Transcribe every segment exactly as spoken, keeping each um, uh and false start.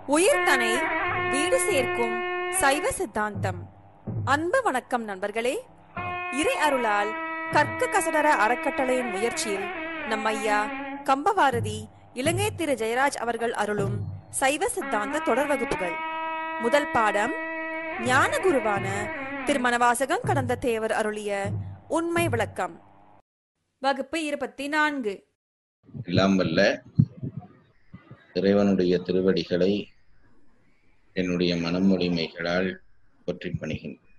உயிர்தனை வீடு சேர்க்கும் சைவ சித்தாந்தம். அன்பு வணக்கம் நண்பர்களே. இறை அருளால் கற்க கசடர அறக்கட்டளையின் முயற்சியில் நம் ஐயா கம்பவாரதி இலங்கை திரு ஜெயராஜ் அவர்கள் அருளும் சைவ சித்தாந்த தொடர் வகுப்புகள். முதல் பாடம் ஞான குருவான திருமணவாசகம் கடந்த தேவர் அருளிய உண்மை விளக்கம். வகுப்பு இருபத்தி நான்கு. எல்லாம் வல்ல இறைவனுடைய திருவடிகளை என்னுடைய மனமொழிமைகளால் போற்றி பணிகின்றேன்.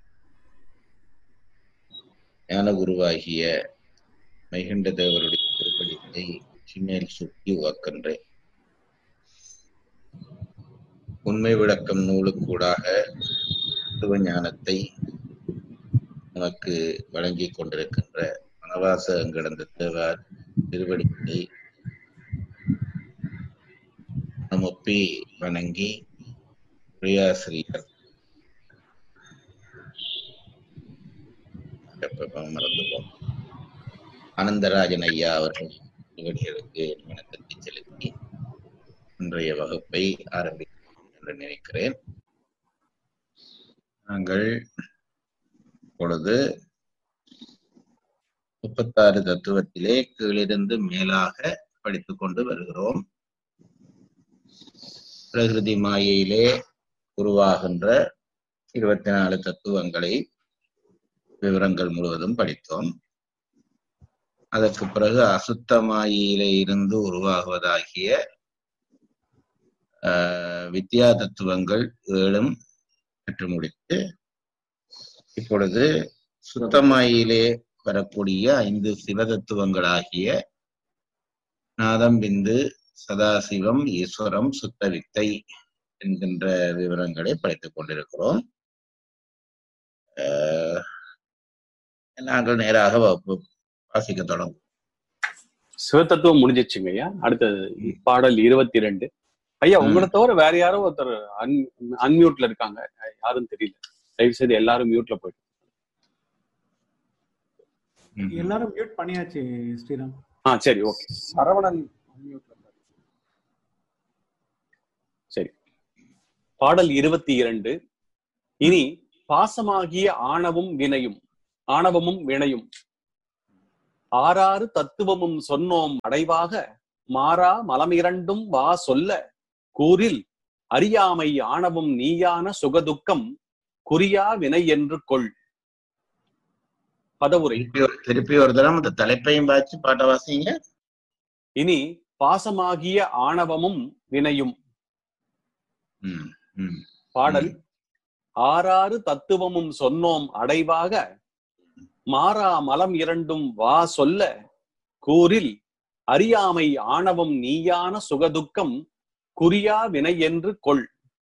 ஞான குருவாகிய மைகண்ட தேவருடைய திருப்படிகளை சிமேல் சுற்றி உவக்கின்றேன். உண்மை விளக்கம் நூலுக்கூடாக ஞானத்தை நமக்கு வழங்கி கொண்டிருக்கின்ற மணவாசகம் கடந்த தேவர் திருவடிகளை நமப்பி வணங்கி உரையாசிரியர் மறந்துவோம் ஆனந்தராஜன் ஐயா அவர்கள் திருவடிகளுக்கு வணக்கத்தை செலுத்தி இன்றைய வகுப்பை ஆரம்பிக்கிறோம் என்று நினைக்கிறேன். நாங்கள் இப்பொழுது முப்பத்தாறு தத்துவத்திலே கீழிருந்து மேலாக படித்துக் கொண்டு வருகிறோம். பிரகிருதி மாயையிலே உருவாகின்ற இருபத்தி நாலு தத்துவங்களை விவரங்கள் முழுவதும் படித்தோம். அதற்கு பிறகு அசுத்த மாயையிலே இருந்து உருவாகுவதாகிய ஆஹ் வித்யா தத்துவங்கள் ஏழும் கற்று முடித்து இப்பொழுது சுத்தமாயிலே வரக்கூடிய ஐந்து சிவ தத்துவங்களாகிய நாதம், பிந்து, சதாசிவம், ஈஸ்வரம், சுத்த வித்தை என்கின்ற விவரங்களை படித்துக் கொண்டிருக்கிறோம். நாங்கள் நேராக வாசிக்க தொடங்கும். சிவத்தத்துவம் முடிஞ்சிச்சுங்க ஐயா. அடுத்தது பாடல் இருபத்தி ரெண்டு. ஐயா, உங்களை தவிர வேற யாரோ ஒருத்தர் அன் அன்மியூட்ல இருக்காங்க, யாரும் தெரியல. தயவு செய்து எல்லாரும் மியூட்ல போயிட்டு. எல்லாரும் மியூட் பண்ணியாச்சு ஸ்ரீராம். ஆ சரி, ஓகே. சரவணன் சரி. பாடல் இருபத்தி இரண்டு. இனி பாசமாகிய ஆணவம் வினையும் ஆணவமும் வினையும் ஆறாறு தத்துவமும் சொன்னோம் அடைவாக மாறா மலம் இரண்டும் வா சொல்ல கூறில் அறியாமை ஆணவம் நீயான சுகதுக்கம் குறியா வினை என்று கொள். பதவுரை. திருப்பி ஒரு தரம் அந்த தலைப்பையும் வாசி பாட்ட வாசிங்க. இனி பாசமாகிய ஆணவமும் வினையும். பாடல் ஆறாறு தத்துவமும் சொன்னோம் அடைவாக மாறா மலம் இரண்டும் வா சொல்ல கூறில் அறியாமை ஆணவம் நீயான சுகதுக்கம் குறியா வினை என்று கொள்.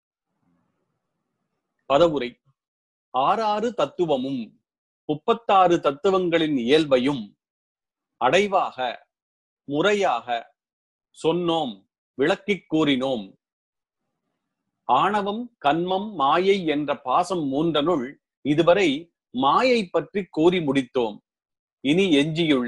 பதவுரை. ஆறாறு தத்துவமும் முப்பத்தாறு தத்துவங்களின் இயல்பையும் அடைவாக முறையாக சொன்னோம், விளக்கிக் கூறினோம். ஆணவம், கன்மம், மாயை என்ற பாசம் மூன்றனுள் இதுவரை மாயை பற்றி கூறி முடித்தோம். இனி எஞ்சியுள்ள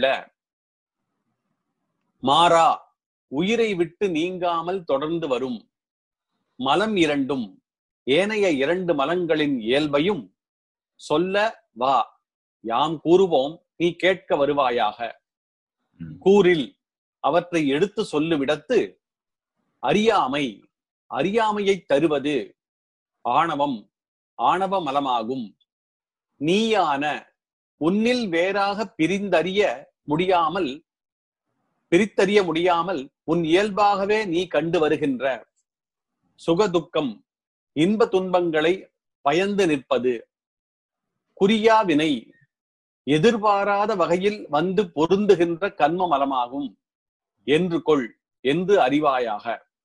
மாறா உயிரை விட்டு நீங்காமல் தொடர்ந்து வரும் மலம் இரண்டும் ஏனைய இரண்டு மலங்களின் இயல்பையும் சொல்ல வா, யாம் கூறுவோம், நீ கேட்க வருவாயாக. கூறில் அவற்றை எடுத்து சொல்லுவிடத்து அறியாமை அறியாமையை தருவது ஆணவம் ஆணவ மலமாகும். நீயான உன்னில் வேறாக பிரிந்தறிய முடியாமல் பிரித்தறிய முடியாமல் உன் இயல்பாகவே நீ கண்டு வருகின்ற சுகதுக்கம் இன்ப துன்பங்களை பயந்து நிற்பது குறியா வினை எதிர்பாராத வகையில் வந்து பொருந்துகின்ற கர்ம மலமாகும் என்று கொள் என்று அறிவாயாக.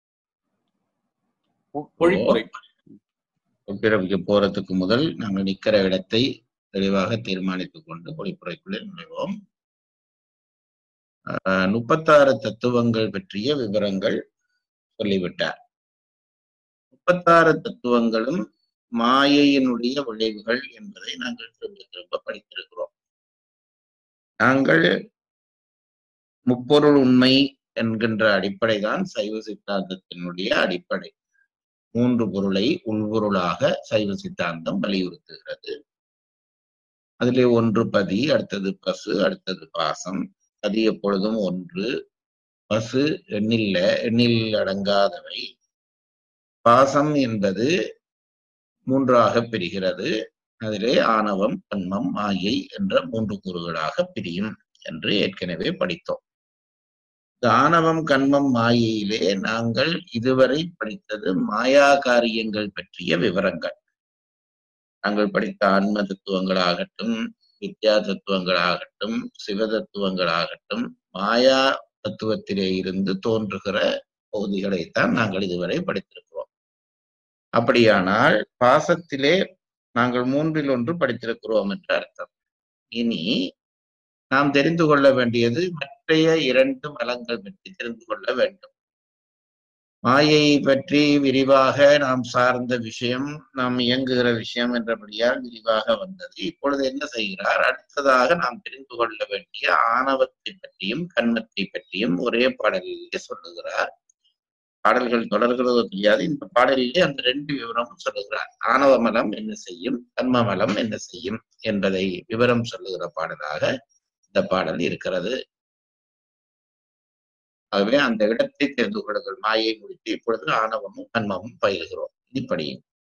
பொழிப்புரை. பிறவிக்கு போறதுக்கு முதல் நாங்கள் நிற்கிற இடத்தை தெளிவாக தீர்மானித்துக் கொண்டு பொழிப்புரைக்குள்ளே நுழைவோம். ஆஹ் முப்பத்தாறு தத்துவங்கள் பற்றிய விவரங்கள் சொல்லிவிட்டார். முப்பத்தாறு தத்துவங்களும் மாயையினுடைய விளைவுகள் என்பதை நாங்கள் திரும்ப திரும்ப படித்திருக்கிறோம். நாங்கள் முப்பொருள் உண்மை என்கின்ற அடிப்படைதான் சைவ சித்தாந்தத்தினுடைய அடிப்படை. மூன்று பொருளை உள்பொருளாக சைவ சித்தாந்தம் வலியுறுத்துகிறது. அதிலே ஒன்று பதி, அடுத்தது பசு, அடுத்தது பாசம். பதி எப்பொழுதும் ஒன்று, பசு எண்ணில்ல எண்ணில் அடங்காதவை, பாசம் என்பது மூன்றாக பிரிகிறது. அதிலே ஆணவம், கன்மம், மாயை என்ற மூன்று கூறுகளாக பிரியும் என்று ஏற்கனவே படித்தோம். இந்த ஆணவம், கன்மம், மாயையிலே நாங்கள் இதுவரை படித்தது மாயா காரியங்கள் பற்றிய விவரங்கள். நாங்கள் படித்த ஆன்ம தத்துவங்களாகட்டும், வித்யா தத்துவங்களாகட்டும், சிவ தத்துவங்களாகட்டும், மாயா தத்துவத்திலே இருந்து தோன்றுகிற பகுதிகளைத்தான் நாங்கள் இதுவரை படித்திருக்கிறோம். அப்படியானால் பாசத்திலே நாங்கள் மூன்றில் ஒன்று படித்திருக்கிறோம் என்று அர்த்தம். இனி நாம் தெரிந்து கொள்ள வேண்டியது மற்றைய இரண்டு மலங்கள் பற்றி தெரிந்து கொள்ள வேண்டும். மாயை பற்றி விரிவாக நாம் சார்ந்த விஷயம், நாம் இயங்குகிற விஷயம் என்றபடியால் விரிவாக வந்தது. இப்பொழுது என்ன செய்கிறார்? அடுத்ததாக நாம் தெரிந்து கொள்ள வேண்டிய ஆணவத்தை பற்றியும் கன்மத்தை பற்றியும் ஒரே பாடலிலே சொல்லுகிறார். பாடல்கள் தொடர்கிறதோ தெரியாது, இந்த பாடலிலே அந்த ரெண்டு விவரமும் சொல்லுகிறார். ஆணவ மலம் என்ன செய்யும், கன்ம மலம் என்ன செய்யும் என்பதை விவரம் சொல்லுகிற பாடலாக இந்த பாடல் இருக்கிறது. ஆகவே அந்த இடத்தை தெரிந்து கொள்ளுங்கள். மாயை முடித்து இப்பொழுது ஆணவமும் கன்மமும் பயில்கிறோம். இப்படி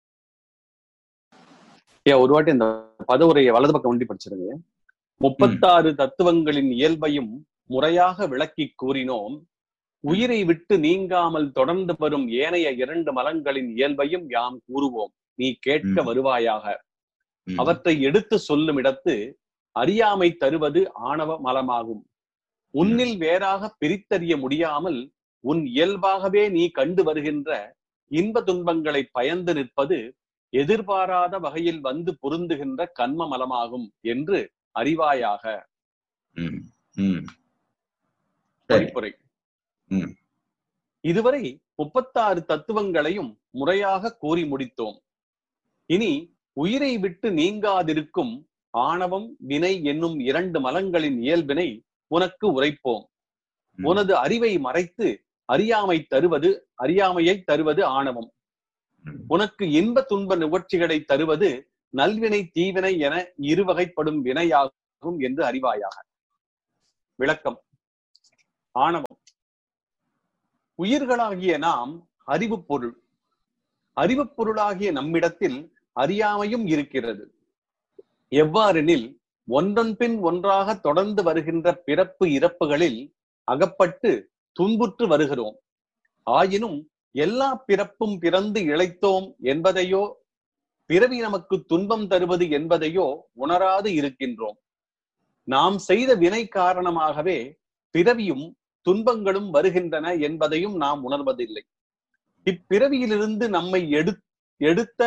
ஒரு வாட்டி இந்த பதவுரையை வலது பக்கம் ஒண்டி படிச்சிருங்க. முப்பத்தாறு தத்துவங்களின் இயல்பையும் முறையாக விளக்கி கூறினோம். உயிரை விட்டு நீங்காமல் தொடர்ந்து வரும் ஏனைய இரண்டு மலங்களின் இயல்பையும் யாம் கூறுவோம். நீ கேட்க வருவாயாக. அவற்றை எடுத்து சொல்லும் இடத்து அறியாமை தருவது ஆணவ மலமாகும். உன்னில் வேறாக பிரித்தறிய முடியாமல் உன் இயல்பாகவே நீ கண்டு வருகின்ற இன்ப துன்பங்களை பயந்து நிற்பது எதிர்பாராத வகையில் வந்து பொருந்துகின்ற கன்ம மலமாகும் என்று அறிவாயாக. பொறிப்புரை. இதுவரை முப்பத்தாறு தத்துவங்களையும் முறையாக கூறி முடித்தோம். இனி உயிரை விட்டு நீங்காதிருக்கும் ஆணவம், வினை என்னும் இரண்டு மலங்களின் இயல்பினை உனக்கு உரைப்போம். உனது அறிவை மறைத்து அறியாமை தருவது அறியாமையை தருவது ஆணவம். உனக்கு இன்ப துன்ப நிகழ்ச்சிகளை தருவது நல்வினை தீவினை என இருவகைப்படும் வினையாகும் என்று அறிவாயாக. விளக்கம். ஆணவம் உயிர்களாகிய நாம் அறிவு பொருள். அறிவு பொருளாகிய நம்மிடத்தில் அறியாமையும் இருக்கிறது. எவ்வாறெனில் ஒன்றன் பின் ஒன்றாக தொடர்ந்து வருகின்ற பிறப்பு இறப்புகளில் அகப்பட்டு துன்புற்று வருகிறோம். ஆயினும் எல்லா பிறப்பும் பிறந்து இழைத்தோம் என்பதையோ பிறவி நமக்கு துன்பம் தருவது என்பதையோ உணராது இருக்கின்றோம். நாம் செய்த வினை காரணமாகவே பிறவியும் துன்பங்களும் வருகின்றன என்பதையும் நாம் உணர்வதில்லை. இப்பிறவியிலிருந்து நம்மை எடு எடுத்த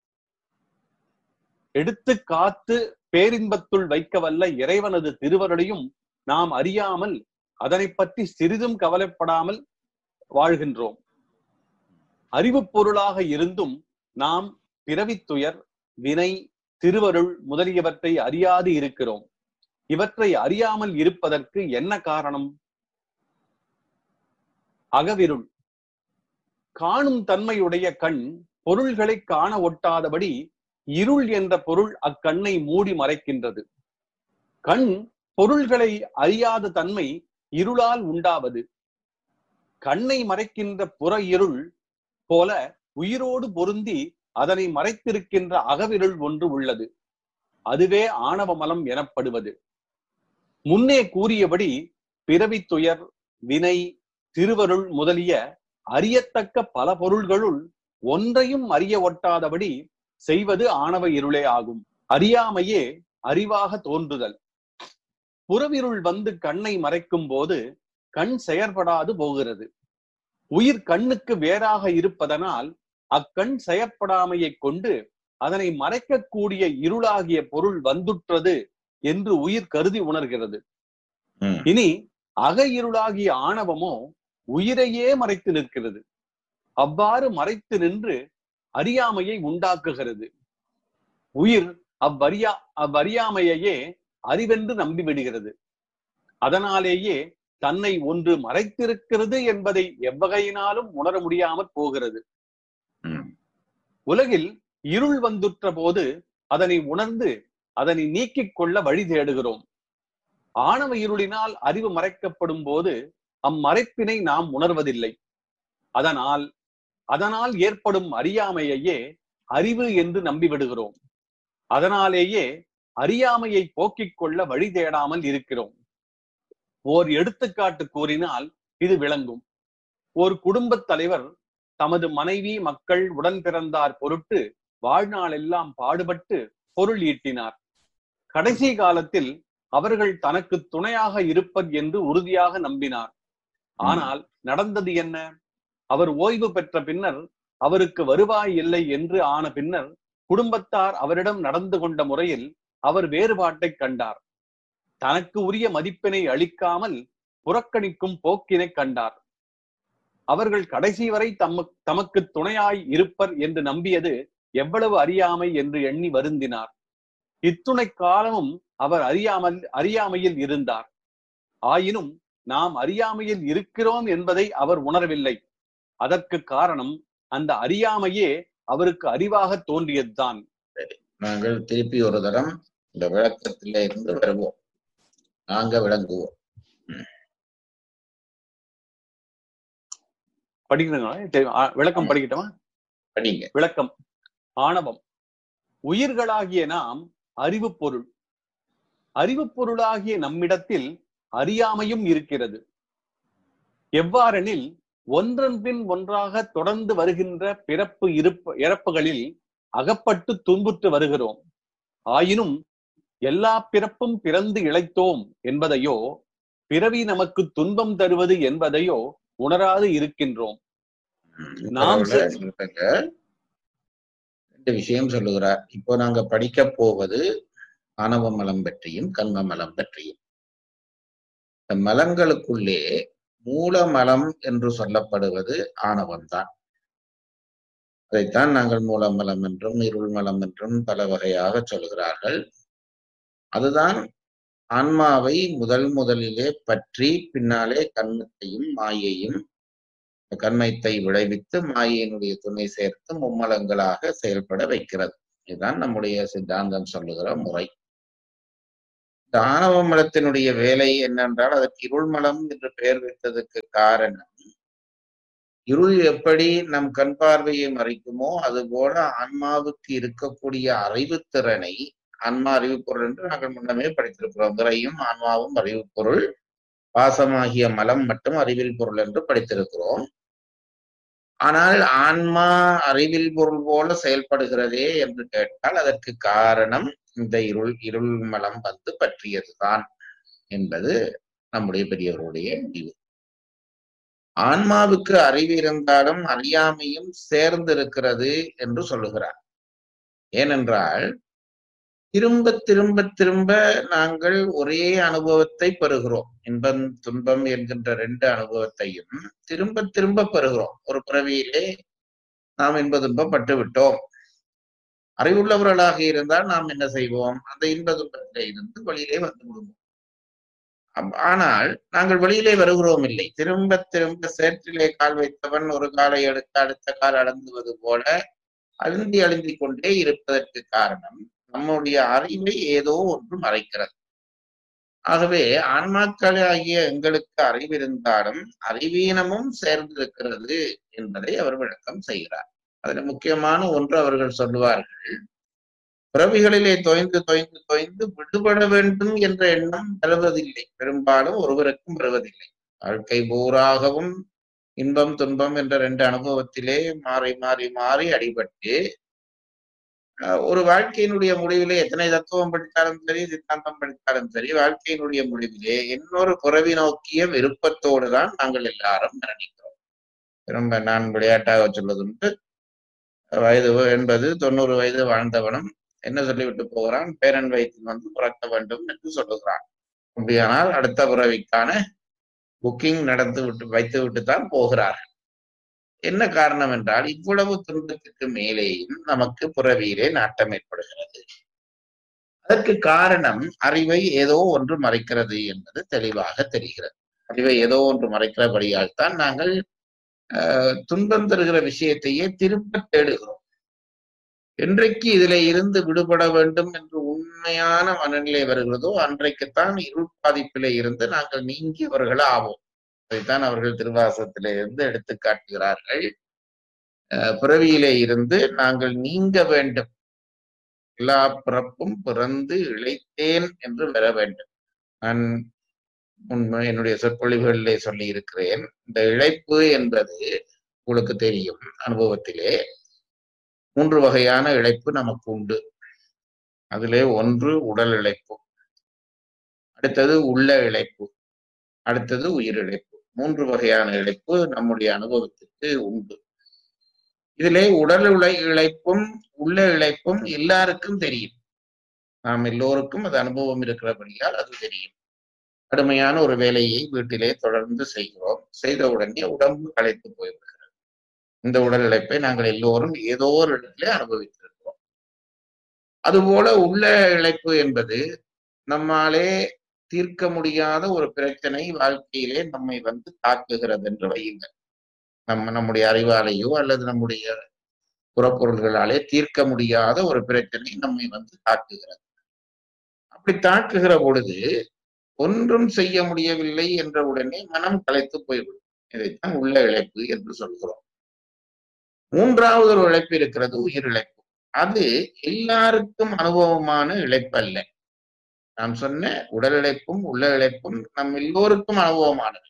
எடுத்து காத்து பேரின்பத்துள் வைக்க வல்ல இறைவனது திருவருளையும் நாம் அறியாமல் அதனை பற்றி சிறிதும் கவலைப்படாமல் வாழ்கின்றோம். அறிவு பொருளாக இருந்தும் நாம் பிறவித்துயர், வினை, திருவருள் முதலியவற்றை அறியாது இருக்கிறோம். இவற்றை அறியாமல் இருப்பதற்கு என்ன காரணம்? அகவிருள். காணும் தன்மையுடைய கண் பொருள்களை காண ஒட்டாதபடி இருள் என்ற பொருள் அக்கண்ணை மூடி மறைக்கின்றது. கண் பொருள்களை அறியாத தன்மை இருளால் உண்டாவது. கண்ணை மறைக்கின்ற புற இருள் போல உயிரோடு பொருந்தி அதனை மறைத்திருக்கின்ற அகவிருள் ஒன்று உள்ளது. அதுவே ஆணவ மலம் எனப்படுவது. முன்னே கூறியபடி பிறவித்துயர், வினை, திருவருள் முதலிய அறியத்தக்க பல பொருள்களுள் ஒன்றையும் அறிய ஒட்டாதபடி செய்வது ஆணவ இருளே ஆகும். அறியாமையே அறிவாக தோன்றுதல். புறவிருள் வந்து கண்ணை மறைக்கும் போது கண் செயற்படாது போகிறது. உயிர் கண்ணுக்கு வேறாக இருப்பதனால் அக்கண் செயற்படாமையை கொண்டு அதனை மறைக்கக்கூடிய இருளாகிய பொருள் வந்துற்றது என்று உயிர் கருதி உணர்கிறது. இனி அக இருளாகிய ஆணவமோ உயிரையே மறைத்து நிற்கிறது. அவ்வாறு மறைத்து நின்று அறியாமையை உண்டாக்குகிறது. உயிர் அவ்வறியா அவ்வறியாமையே அறிவென்று நம்பி விடுகிறது. அதனாலேயே தன்னை ஒன்று மறைத்திருக்கிறது என்பதை எவ்வகையினாலும் உணர முடியாமற் போகிறது. உலகில் இருள் வந்துற்ற போது அதனை உணர்ந்து அதனை நீக்கிக் கொள்ள வழி தேடுகிறோம். ஆணவ இருளினால் அறிவு மறைக்கப்படும் போது அம்மறைப்பினை நாம் உணர்வதில்லை. அதனால் அதனால் ஏற்படும் அறியாமையையே அறிவு என்று நம்பிவிடுகிறோம். அதனாலேயே அறியாமையை போக்கிக் கொள்ள வழி தேடாமல் இருக்கிறோம். ஓர் எடுத்துக்காட்டு கூறினால் இது விளங்கும். ஒரு குடும்பத் தலைவர் தமது மனைவி மக்கள் உடன் பிறந்தார் பொருட்டு வாழ்நாளெல்லாம் பாடுபட்டு பொருள் ஈட்டினார். கடைசி காலத்தில் அவர்கள் தனக்கு துணையாக இருப்பர் என்று உறுதியாக நம்பினார். ஆனால் நடந்தது என்ன? அவர் ஓய்வு பெற்ற பின்னர் அவருக்கு வருவாய் இல்லை என்று ஆன பின்னர் குடும்பத்தார் அவரிடம் நடந்து கொண்ட முறையில் அவர் வேறுபாட்டை கண்டார். தனக்கு உரிய மதிப்பினை அளிக்காமல் புறக்கணிக்கும் போக்கினை கண்டார். அவர்கள் கடைசி வரை தம தமக்கு துணையாய் இருப்பர் என்று நம்பியது எவ்வளவு அறியாமை என்று எண்ணி வருந்தினார். இத்துணை காலமும் அவர் அறியாமல் அறியாமையில் இருந்தார். ஆயினும் நாம் அறியாமையில் இருக்கிறோம் என்பதை அவர் உணரவில்லை. அதற்கு காரணம் அந்த அறியாமையே அவருக்கு அறிவாக தோன்றியதுதான். நாங்கள் திருப்பி ஒரு தரம் இந்த விளக்கத்தில இருந்து வருவோம். நாங்க விளங்குவோம். படிக்கிறீங்களா? விளக்கம் படிக்கட்டுமா? படிங்க. விளக்கம். ஆணவம். உயிர்களாகிய நாம் அறிவு பொருள். அறிவு பொருளாகிய நம்மிடத்தில் அறியாமையும் இருக்கிறது. எவ்வாறெனில் ஒன்றன் பின் ஒன்றாக தொடர்ந்து வருகின்ற பிறப்பு இருப்பு இறப்புகளில் அகப்பட்டு துன்புற்று வருகிறோம். ஆயினும் எல்லா பிறப்பும் பிறந்து இழைத்தோம் என்பதையோ பிறவி நமக்கு துன்பம் தருவது என்பதையோ உணராது இருக்கின்றோம். நாம் ரெண்டு விஷயம் சொல்லுகிறார். இப்போ நாங்க படிக்க போவது ஆணவ மலம் பற்றியும் கண்ம மலம் பற்றியும். இந்த மலங்களுக்குள்ளே மூல மலம் என்று சொல்லப்படுவது ஆணவம்தான். அதைத்தான் நாங்கள் மூலமலம் என்றும் இருள் மலம் என்றும் பல வகையாக சொல்கிறார்கள். அதுதான் ஆன்மாவை முதல் முதலிலே பற்றி பின்னாலே கண்மத்தையும் மாயையும் கண்மத்தை விளைவித்து மாயையினுடைய துணை சேர்த்து மும்மலங்களாக செயல்பட வைக்கிறது. இதுதான் நம்முடைய சித்தாந்தம் சொல்லுகிற முறை. இந்த ஆணவ மலத்தினுடைய வேலை என்னென்றால் அதற்கு இருள் மலம் என்று பெயர் வைத்ததற்கு காரணம், இருள் எப்படி நம் கண் பார்வையை மறைக்குமோ அதுபோல ஆன்மாவுக்கு இருக்கக்கூடிய அறிவுத்திறனை, ஆன்மா அறிவு பொருள் என்று நாங்கள் முன்னமே படித்திருக்கிறோம். விரையும் ஆன்மாவும் அறிவு பொருள், பாசமாகிய மலம் மட்டும் அறிவில் பொருள் என்று படித்திருக்கிறோம். ஆனால் ஆன்மா அறிவில் பொருள் போல செயல்படுகிறதே என்று கேட்டால் அதற்கு காரணம் இந்த இருள் இருள் மலம் வந்து பற்றியதுதான் என்பது நம்முடைய பெரியவருடைய முடிவு. ஆன்மாவுக்கு அறிவு இருந்தாலும் அறியாமையும் சேர்ந்து இருக்கிறது என்று சொல்லுகிறார். ஏனென்றால் திரும்ப திரும்ப திரும்ப நாங்கள் ஒரே அனுபவத்தை பெறுகிறோம். இன்பம் துன்பம் என்கின்ற ரெண்டு அனுபவத்தையும் திரும்ப திரும்ப பெறுகிறோம். ஒரு பிறவியிலே நாம் இன்ப துன்பம் பட்டு விட்டோம். அறிவுள்ளவர்களாக இருந்தால் நாம் என்ன செய்வோம்? அந்த இன்ப துன்பத்திலே இருந்து வெளியிலே வந்து விடுவோம். ஆனால் நாங்கள் வெளியிலே வருகிறோம் இல்லை. திரும்ப திரும்ப சேற்றிலே கால் வைத்தவன் ஒரு காலை எடுத்து அடுத்த கால் அடங்குவது போல அழுந்தி அழுந்தி கொண்டே இருப்பதற்கு காரணம் நம்முடைய அறிவை ஏதோ ஒன்று மறைக்கிறது. ஆகவே ஆன்மாக்களாகிய எங்களுக்கு அறிவிருந்தாலும் அறிவீனமும் சேர்ந்திருக்கிறது என்பதை அவர் விளக்கம் செய்கிறார். அதுல முக்கியமான ஒன்று அவர்கள் சொல்லுவார்கள், பிறவிகளிலே தொய்ந்து தொய்ந்து தொய்ந்து விடுபட வேண்டும் என்ற எண்ணம் வருவதில்லை. பெரும்பாலும் ஒருவருக்கும் வருவதில்லை. வாழ்க்கை பூராகவும் இன்பம் துன்பம் என்ற ரெண்டு அனுபவத்திலே மாறி மாறி மாறி அடிபட்டு ஒரு வாழ்க்கையினுடைய முடிவிலே எத்தனை தத்துவம் படித்தாலும் சரி, சித்தாந்தம் படித்தாலும் சரி, வாழ்க்கையினுடைய முடிவிலே இன்னொரு பிறவி நோக்கிய விருப்பத்தோடு தான் நாங்கள் எல்லாரும் மரணிக்கிறோம். திரும்ப நான் விளையாட்டாக சொல்வதுண்டு, வயது எண்பது தொண்ணூறு வயது வாழ்ந்தவனும் என்ன சொல்லிவிட்டு போகிறான்? பேரன் வயிற்றில் வந்து பிறக்க வேண்டும் என்று சொல்லுகிறான். அப்படியானால் அடுத்த பிறவிக்கான புக்கிங் நடந்து விட்டு வைத்து விட்டு தான் போகிறார்கள். என்ன காரணம் என்றால் இவ்வளவு துன்பத்துக்கு மேலேயும் நமக்கு பிறவியிலே நாட்டம் ஏற்படுகிறது. அதற்கு காரணம் அறிவை ஏதோ ஒன்று மறைக்கிறது என்பது தெளிவாக தெரிகிறது. அறிவை ஏதோ ஒன்று மறைக்கிறபடியால் தான் நாங்கள் அஹ் துன்பம் தருகிற விஷயத்தையே திரும்ப தேடுகிறோம். என்றைக்கு இதிலே இருந்து விடுபட வேண்டும் என்று உண்மையான மனநிலை வருகிறதோ அன்றைக்குத்தான் இருள் பாதிப்பிலே இருந்து நாங்கள் நீங்கியவர்கள் ஆவோம். அதைத்தான் அவர்கள் திருவாசகத்திலே இருந்து எடுத்து காட்டுகிறார்கள். பிறவியிலே இருந்து நாங்கள் நீங்க வேண்டும், எல்லா பிறப்பும் பிறந்து இழைத்தேன் என்று வர வேண்டும். நான் உண்மை என்னுடைய சொற்பொழிவுகளிலே சொல்லி இருக்கிறேன். இந்த இழைப்பு என்பது உங்களுக்கு தெரியும், அனுபவத்திலே மூன்று வகையான இழைப்பு நமக்கு உண்டு. அதிலே ஒன்று உடல் இழைப்பு, அடுத்தது உள்ள இழைப்பு, அடுத்தது உயிர் இழைப்பு. மூன்று வகையான இழைப்பு நம்முடைய அனுபவத்திற்கு உண்டு. இதிலே உடல் உழை இழைப்பும் உள்ள இழைப்பும் எல்லாருக்கும் தெரியும். நாம் எல்லோருக்கும் அது அனுபவம் இருக்கிறபடியால் அது தெரியும். கடுமையான ஒரு வேலையை வீட்டிலே தொடர்ந்து செய்கிறோம். செய்த உடனே உடம்பு களைத்து போய்விடுகிறது. இந்த உடல் இழைப்பை நாங்கள் எல்லோரும் ஏதோ ஒரு இடத்திலே அனுபவித்திருக்கிறோம். அதுபோல உள்ள இழைப்பு என்பது நம்மாலே தீர்க்க முடியாத ஒரு பிரச்சனை வாழ்க்கையிலே நம்மை வந்து தாக்குகிறது என்று வையுங்கள். நம்ம நம்முடைய அறிவாலேயோ அல்லது நம்முடைய புறப்பொருள்களாலே தீர்க்க முடியாத ஒரு பிரச்சனை நம்மை வந்து தாக்குகிறது. அப்படி தாக்குகிற பொழுது ஒன்றும் செய்ய முடியவில்லை என்ற உடனே மனம் களைத்து போய்விடும். இதைத்தான் உள்ள இழைப்பு என்று சொல்கிறோம். மூன்றாவது ஒரு இழைப்பு இருக்கிறது, உயிர் இழைப்பு. அது எல்லாருக்கும் அனுபவமான இழைப்பு அல்ல. நான் சொன்ன உடல் இழைப்பும் உள்ள இழைப்பும் நம் எல்லோருக்கும் அனுபவமானது.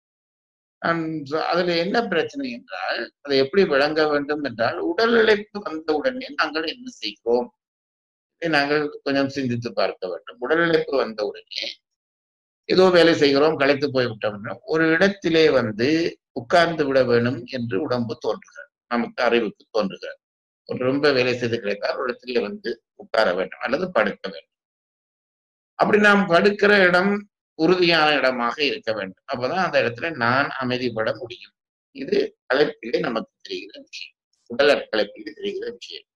நான் அதுல என்ன பிரச்சனை என்றால், அதை எப்படி விளங்க வேண்டும் என்றால், உடல் இழைப்பு வந்த உடனே நாங்கள் என்ன செய்கிறோம், நாங்கள் கொஞ்சம் சிந்தித்து பார்க்க வேண்டும். உடல் இழைப்பு வந்த உடனே ஏதோ வேலை செய்கிறோம், களைத்து போய்விட்டோம். ஒரு இடத்திலே வந்து உட்கார்ந்து விட வேணும் என்று உடம்பு தோன்றுகிறது, நமக்கு அறிவுக்கு தோன்றுகிறது. ஒரு ரொம்ப வேலை செய்து கிடைத்தால் ஒரு இடத்திலே வந்து உட்கார வேண்டும் அல்லது படுக்க வேண்டும். அப்படி நாம் படுக்கிற இடம் உறுதியான இடமாக இருக்க வேண்டும். அப்பதான் அந்த இடத்துல நான் அமைதிப்பட முடியும். இது களைப்பிலே நமக்கு தெரிகிற விஷயம், உடல் களைப்பிலே தெரிகிற விஷயம்.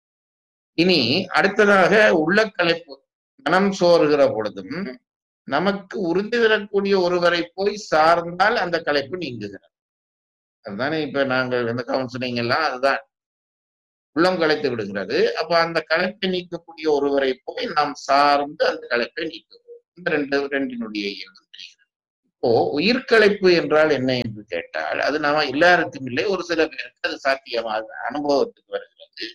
இனி அடுத்ததாக உள்ள களைப்பு. மனம் சோறுகிற பொழுதும் நமக்கு உறுதி தரக்கூடிய ஒருவரை போய் சார்ந்தால் அந்த களைப்பு நீங்குகிறது. அதுதானே இப்ப நாங்கள் இந்த கவுன்சிலிங் எல்லாம் அதுதான், உள்ளம் களைத்து விடுகிறது. அப்ப அந்த களைப்பை நீக்கக்கூடிய ஒருவரை போய் நாம் சார்ந்து அந்த களைப்பை நீக்குவோம். இந்த ரெண்டு ரெண்டினுடைய இயல்பு தெரிகிறது. இப்போ உயிர்களைப்பு என்றால் என்ன என்று கேட்டால், அது நாம எல்லாருக்கும் இல்லை, ஒரு சில பேருக்கு அது சாத்தியமாக அனுபவத்துக்கு வருகிறது.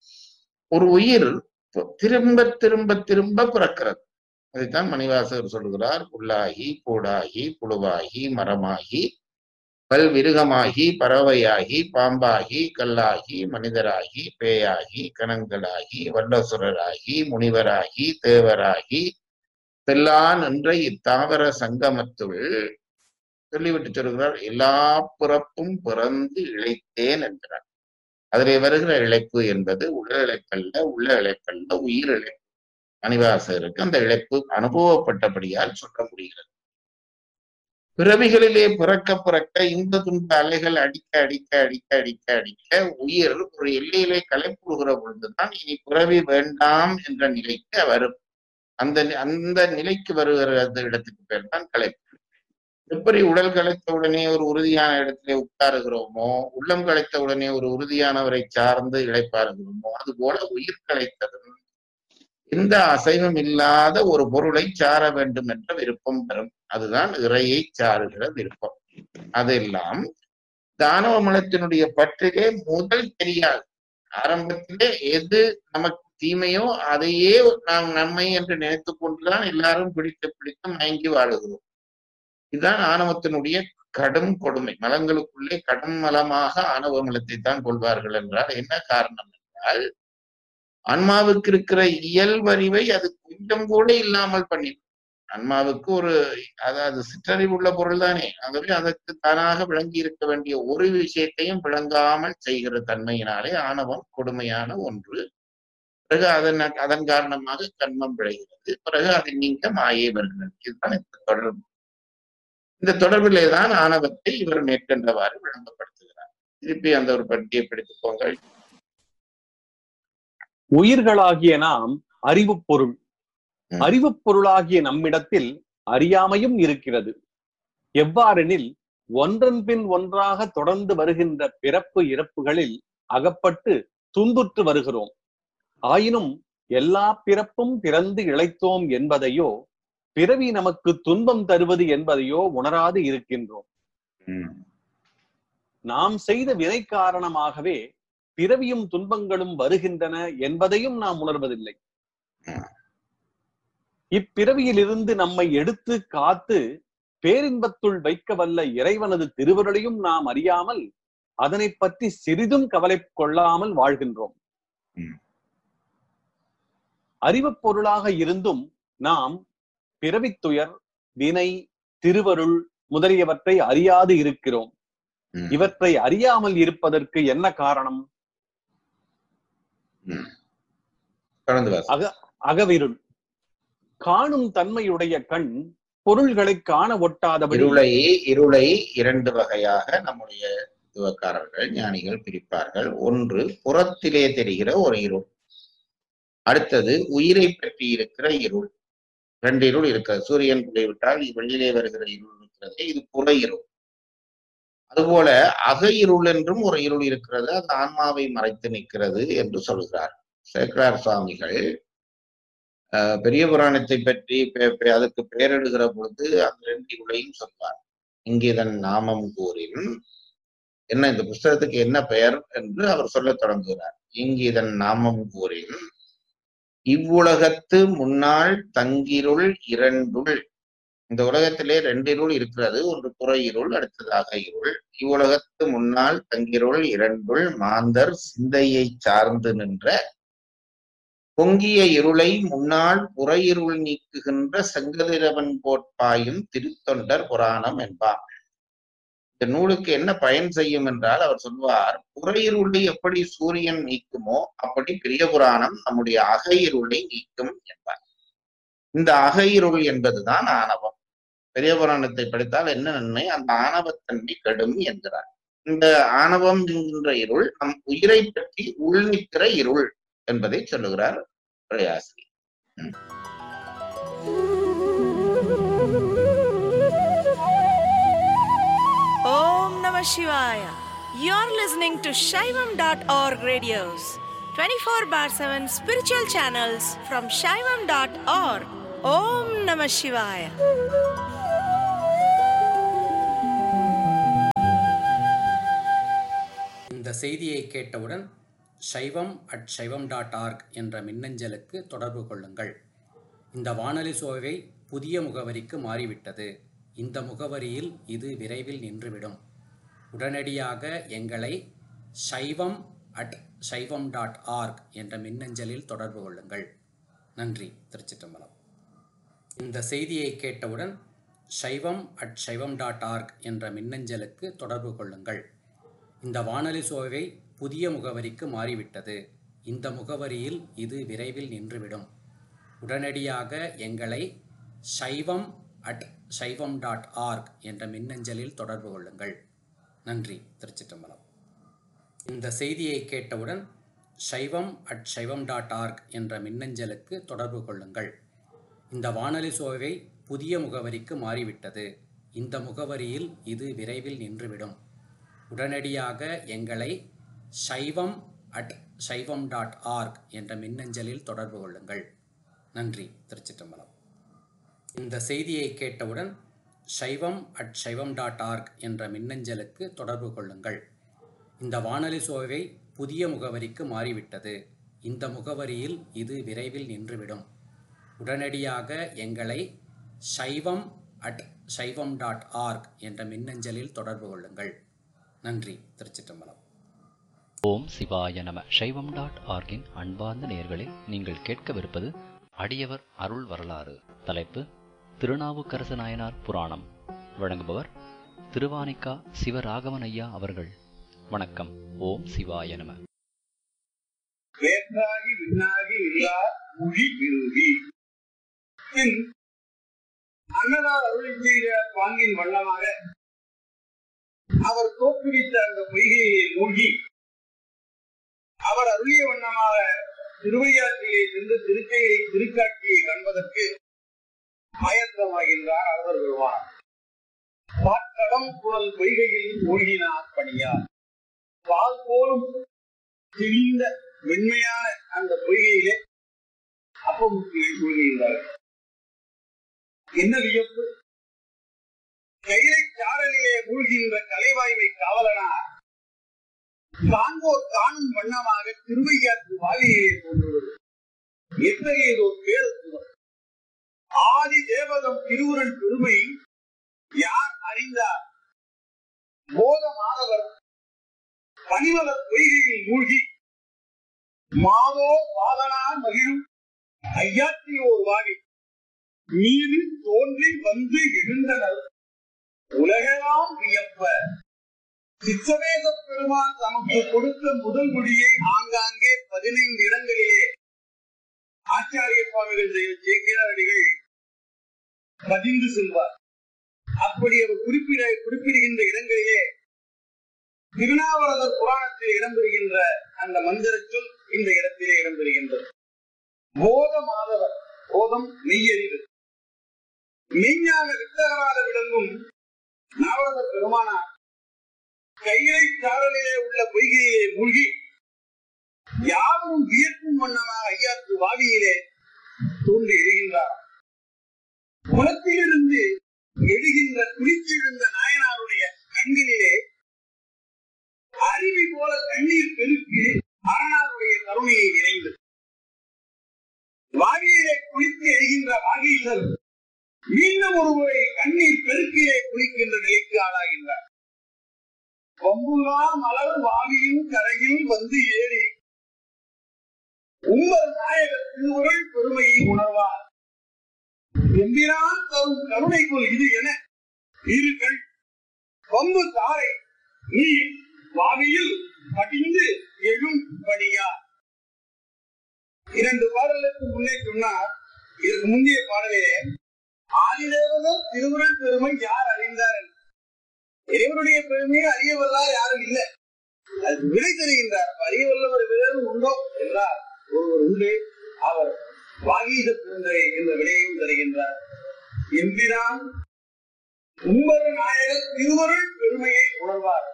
ஒரு உயிர் திரும்ப திரும்ப திரும்ப பிறக்கிறது. அதைத்தான் மணிவாசகர் சொல்கிறார், புல்லாகி பூடாகி புழுவாகி மரமாகி பல்விருகமாகி பறவையாகி பாம்பாகி கல்லாகி மனிதராகி பேயாகி கணங்களாகி வல்லசுரராகி முனிவராகி தேவராகி செல்லான் என்ற இத்தாவர சங்கமத்துள் சொல்லிவிட்டு சொல்கிறார், எல்லா பிறப்பும் பிறந்து இழைத்தேன் என்கிறார். அதிலே வருகிற இழைப்பு என்பது உடல் இழைப்பல்ல, உள்ள இழைப்பல்ல, உயிர் இழைப்பு. மணிவாசகருக்கு அந்த இழைப்பு அனுபவப்பட்டபடியால் சொல்ல முடிகிறது. பிறவிகளிலே பிறக்க பிறக்க இந்த துன்ப அலைகள் அடிக்க அடிக்க அடிக்க அடிக்க அடிக்க உயிர் ஒரு எல்லையிலே களைப்புறுகிற பொழுதுதான் இனி பிறவி வேண்டாம் என்ற நிலைக்கு வரும். அந்த அந்த நிலைக்கு வருகிற இடத்துக்கு பேர் தான் களைப்பு. எப்படி உடல் களைத்த உடனே ஒரு உறுதியான இடத்திலே உட்காருகிறோமோ, உள்ளம் களைத்த உடனே ஒரு உறுதியானவரை சார்ந்து இழைப்பாருகிறோமோ, அது போல உயிர் களைத்ததும் எந்த அசைவம் இல்லாத ஒரு பொருளை சார வேண்டும் என்ற விருப்பம் வரும். அதுதான் இறையை சாருகிற விருப்பம். அதெல்லாம் தானவ மனத்தினுடைய பற்றிலே முதல் தெரியாது. ஆரம்பத்திலே எது நமக்கு தீமையோ அதையே நாம் நன்மை என்று நினைத்து கொண்டுதான் எல்லாரும் பிடித்து பிடித்து மயங்கி வாழுகிறோம். இதுதான் ஆணவத்தினுடைய கடும் கொடுமை. மலங்களுக்குள்ளே கடும் மலமாக ஆணவ மலத்தை தான் கொள்வார்கள் என்றால் என்ன காரணம் என்றால், ஆன்மாவுக்கு இருக்கிற இயல்பறிவை அது கொஞ்சம் கூட இல்லாமல் பண்ணி, ஆன்மாவுக்கு ஒரு அதாவது சிற்றறிவு உள்ள பொருள் தானே, ஆகவே அதற்கு தானாக விளங்கி இருக்க வேண்டிய ஒரு விஷயத்தையும் விளங்காமல் செய்கிற தன்மையினாலே ஆணவம் கொடுமையான ஒன்று. பிறகு அதன் அதன் காரணமாக கர்மம் விளைகிறது. பிறகு அதை நீங்க மாயை வருகிறது. இதுதான் இந்த தொடர்பு. இந்த தொடர்பிலே தான் ஆணவத்தை இவர் மேற்கண்டவாறு விளங்கப்படுத்துகிறார். திருப்பி அந்த ஒரு பட்டியை பிடித்துக்கோங்க. உயிர்களாகிய நாம் அறிவு பொருள். அறிவு பொருளாகிய நம்மிடத்தில் அறியாமையும் இருக்கிறது. எவ்வாறெனில், ஒன்றன் பின் ஒன்றாக தொடர்ந்து வருகின்ற பிறப்பு இறப்புகளில் அகப்பட்டு துன்புற்று வருகிறோம். ஆயினும் எல்லா பிறப்பும் பிறந்து இளைத்தோம் என்பதையோ, பிறவி நமக்கு துன்பம் தருவது என்பதையோ உணராது இருக்கின்றோம். நாம் செய்த வினை காரணமாகவே பிறவியும் துன்பங்களும் வருகின்றன என்பதையும் நாம் உணர்வதில்லை. இப்பிறவியிலிருந்து நம்மை எடுத்து காத்து பேரின்பத்துள் வைக்க வல்ல இறைவனது திருவருளையும் நாம் அறியாமல் அதனை பற்றி சிறிதும் கவலை கொள்ளாமல் வாழ்கின்றோம். அறிவு பொருளாக இருந்தும் நாம் பிறவித்துயர், வினை, திருவருள் முதலியவற்றை அறியாது இருக்கிறோம். இவற்றை அறியாமல் இருப்பதற்கு என்ன காரணம்? அக அகவிருள். காணும் தன்மையுடைய கண் பொருள்களை காண ஒட்டாதபடி இருளை இருளை இரண்டு வகையாக நம்முடைய துவக்காரர்கள் ஞானிகள் பிரிப்பார்கள். ஒன்று புறத்திலே தெரிகிற ஒரு இருள், அடுத்தது உயிரை பற்றி இருக்கிற இருள். ரெண்டு இருள் இருக்கிறது. சூரியன் போய்விட்டால் வெளியிலே வருகிற இருள் இருக்கிறது, இது புற இருள். அதுபோல அக இருள் என்றும் ஒரு இருள் இருக்கிறது, அது ஆன்மாவை மறைத்து நிற்கிறது என்று சொல்கிறார் சேக்கரார் சுவாமிகள். அஹ் பெரிய புராணத்தை பற்றி அதற்கு பெயரிடுகிற பொழுது அந்த ரெண்டு இருளையும் சொல்வார். இங்கேதன் நாமம் கூறின், என்ன இந்த புஸ்தகத்துக்கு என்ன பெயர் என்று அவர் சொல்ல தொடங்குகிறார். இங்கேதன் நாமம் கூறின், இவ்வுலகத்து முன்னாள் தங்கிருள் இரண்டுள். இந்த உலகத்திலே ரெண்டு இருள் இருக்கிறது, ஒன்று புற இருள், அடுத்ததாக இருள். இவ்வுலகத்து முன்னாள் தங்கிருள் இரண்டுள் மாந்தர் சிந்தையை சார்ந்து நின்ற பொங்கிய இருளை முன்னாள் புற இருள் நீக்குகின்ற செங்கதிரவன் போட்பாயும் திருத்தொண்டர் புராணம் என்பார். இந்த நூலுக்கு என்ன பயன் செய்யும் என்றால் அவர் சொல்வார், புற இருளை எப்படி சூரியன் நீக்குமோ அப்படி பெரிய புராணம் நம்முடைய அக இருளை நீக்கும் என்பார். இந்த அக இருள் என்பதுதான் ஆணவம். பெரிய புராணத்தை படித்தால் என்ன நன்மை? அந்த ஆணவத்தன்மை கெடும் என்கிறார். இந்த ஆணவம் என்கின்ற இருள் நம் உயிரை பற்றி உள்நிற்கிற இருள் என்பதை சொல்லுகிறார் பிரயாசி. Om Namah Shivaya. You're listening to Shaivam dot org radios, twenty-four bar seven spiritual channels from Shaivam dot org. Om Namah Shivaya. இந்த செய்தியை கேட்டவுடன் சைவம் அட் சைவம் டாட் ஆர்க் என்ற மின்னஞ்சலுக்கு தொடர்பு கொள்ளுங்கள். இந்த வானொலி சோவை புதிய முகவரிக்கு மாறிவிட்டது. இந்த முகவரியில் இது விரைவில் நின்றுவிடும். உடனடியாக எங்களை சைவம் அட் சைவம் டாட் ஆர்க் என்ற மின்னஞ்சலில் தொடர்பு கொள்ளுங்கள். நன்றி. திருச்சிற்றம்பலம். இந்த செய்தியை கேட்டவுடன் சைவம் அட் சைவம் டாட் ஆர்க் என்ற மின்னஞ்சலுக்கு தொடர்பு கொள்ளுங்கள். இந்த வானொலி சோவை புதிய முகவரிக்கு மாறிவிட்டது. இந்த முகவரியில் இது விரைவில் நின்றுவிடும். உடனடியாக எங்களை சைவம் அட் சைவம் டாட் ஆர்க் என்ற மின்னஞ்சலில் தொடர்பு கொள்ளுங்கள். நன்றி. திருச்சிற்றம்பலம். இந்த செய்தியை கேட்டவுடன் சைவம் அட் சைவம் டாட் ஆர்க் என்ற மின்னஞ்சலுக்கு தொடர்பு கொள்ளுங்கள். இந்த வானொலி சோவை புதிய முகவரிக்கு மாறிவிட்டது. இந்த முகவரியில் இது விரைவில் நின்றுவிடும். உடனடியாக எங்களை சைவம் அட் சைவம் டாட் ஆர்க் என்ற மின்னஞ்சலில் தொடர்பு கொள்ளுங்கள். நன்றி. திருச்சிற்றம்பலம். இந்த செய்தியை கேட்டவுடன் சைவம் அட் சைவம் டாட் ஆர்க் என்ற மின்னஞ்சலுக்கு தொடர்பு கொள்ளுங்கள். இந்த வானொலி சோவை புதிய முகவரிக்கு மாறிவிட்டது. இந்த முகவரியில் இது விரைவில் நின்றுவிடும். உடனடியாக எங்களை சைவம் அட் சைவம் டாட் ஆர்க் என்ற மின்னஞ்சலில் தொடர்பு கொள்ளுங்கள். நன்றி. திருச்சிற்றம்பலம். ஓம் சிவாய நம. சைவம் டாட் ஆர்கின் அன்பார்ந்த நேயர்களே, நீங்கள் கேட்கவிருப்பது அடியவர் அருள் வரலாறு. தலைப்பு திருநாவுக்கரசு நாயனார் புராணம். வழங்குபவர் திருவானிக்கா சிவராகவன் ஐயா அவர்கள். வணக்கம். ஓம் சிவாய நம. வேற்றாகி விண்ணாகி இல்லா மொழி விரும்பி அன்னதார் அருள் செய்த பாங்கின் வண்ணமாக அவர் தோற்றுவித்த அந்த பொய்கையை மூழ்கி அவர் அருளிய வண்ணமாக திருவையாற்றிலே சென்று திருக்கையை திருக்காட்சியை காண்பதற்கு ஆயத்தமாகின்றார் அவர் பெறுவார். பாட்டடம் புலல் பொய்கையில் மூழ்கினார் பணியார். பால் போலும் தெளிந்த வெண்மையான அந்த பொய்கையிலே அப்பமுத்திகள் மூழ்கின்றார்கள். என்ன வியப்பு! கைலை சாரலிலே மூழ்கின்ற கலைவாய்மை காவலனார் காண்போர் காணும் வண்ணமாக திருவையாற்று வாலியிலே தோன்றுவது எத்தகையதோர் பேரத்துவம்! ஆதி தேவதம் திருவுருள் பெருமை யார் அறிந்தார்? போத மாணவர் பனிமல பொய்கையில் மூழ்கி மாதோ பாதனார் மகிழும் ஐயாற்றியோர் வாவி மீது தோன்றி வந்து எழுந்தனர் உலகெல்லாம் வியப்ப. சித்தவேத பெருமான் தமக்கு கொடுத்த முதல் மொழியை ஆங்காங்கே பதினைந்து இடங்களிலே ஆச்சாரிய சுவாமிகள் சேக்கிராடிகள் பதிந்து செல்வார். அப்படி அவர் குறிப்பிட குறிப்பிடுகின்ற இடங்களிலே திருநாவலர் புராணத்தில் இடம்பெறுகின்ற அந்த மந்திர சொல் இந்த இடத்திலே இடம்பெறுகின்றது. போத மாதவர், போதம் மெய்யறிவு, மெய்ஞான வித்தகராக விளங்கும் நாவலர் பெருமானார் கையை சாரலிலே உள்ள பொய்கையிலே மூழ்கி யாரும் வியக்கும் வண்ணமாக ஐயாற்று வாவியிலே தோன்றி எழுகின்றார். குளத்திலிருந்து எழுகின்ற குளிச்செழுந்த நாயனாருடைய கண்களிலே அருவி போல கண்ணீர் பெருக்கி அரணாருடைய கருணையை நிறைந்தது. வாகியிலே குளித்து எழுகின்ற வாகீசர் மீண்டும் ஒருமுறை கண்ணீர் பெருக்கிலே குளிக்கின்ற நிலைக்கு ஆளாகின்றார். கொம்புலா மலர் வாவியின் கரையில் வந்து ஏறி உங்கள் நாயகர் திருவுருள் பெருமையை உணர்வார். எம்பிரான் தரும் கருணைக்குள் இது என இருகள் கொம்பு தாரை நீ வாவியில் படிந்து எழும்படியா. இரண்டு பாடலுக்கு முன்னே சொன்னார். இதற்கு முந்தைய பாடலிலே ஆதிதேவதம் திருவுருள் பெருமை யார் அறிந்தார்? இறைவனுடைய பெருமையை அறியவல்லார் யாரும் இல்லை. அது விடை தருகின்றார். அறியவல்லவர் வேறு உண்டோ என்றார் ஒருவர் உண்டு. அவர் வாகீத பெருந்தரை என்ற விடையையும் தருகின்றார். எம்பிரான் உங்கள் நாயகர் திருவருள் பெருமையை உணர்வார்.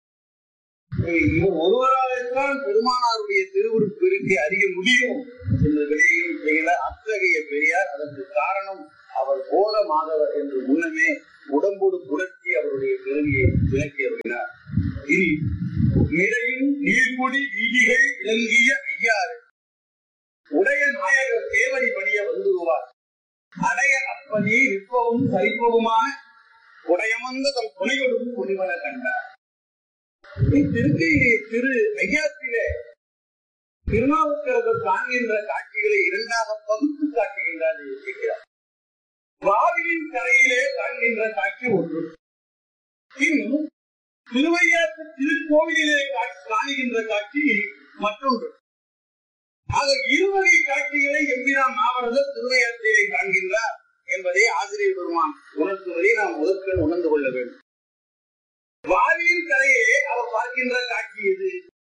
இவர் ஒருவரால் பெருமானாருடைய திருவுருள் பெருக்கை அறிய முடியும் என்ற விடையையும் செய்கிறார். அத்தகைய பெரியார் அதற்கு காரணம் அவர் போத மாதவர் என்று முன்னமே உடம்போடு புரட்சி அவருடைய பெருமையை விளக்கி வருகிறார். இனி நிறையும் நீர்மொழி வீதிகள் விளங்கிய ஐயாறு உடைய நாயகர் தேவடி பணிய வந்துருவார். அடைய அப்பனி நிற்பவும் சரிப்பவுமான உடையமந்த தம் துணையோடும் முனிவன கண்டார். திருக்கையிலே திரு ஐயாற்றிலே திருநாவுக்கரசர் காண்கின்ற காட்சிகளை இரண்டாக பகுத்து காட்டுகின்றார் இருக்கிறார். வாவியின் கரையிலே காண்கின்ற காட்சி ஒன்று, இன்னும் திருவையாற்று திருக்கோவிலே காணுகின்ற காட்சி மற்றொன்று. ஆக இருவகை காட்சிகளை எம்பிரான் நாவலர் திருவையாற்றிலே காண்கின்றார் என்பதை ஆசிரியர் பெருமான் உணர்த்துவதை நாம் முதற்கண் உணர்ந்து கொள்ள வேண்டும். வாவியின் கரையிலே அவர் பார்க்கின்ற காட்சி எது?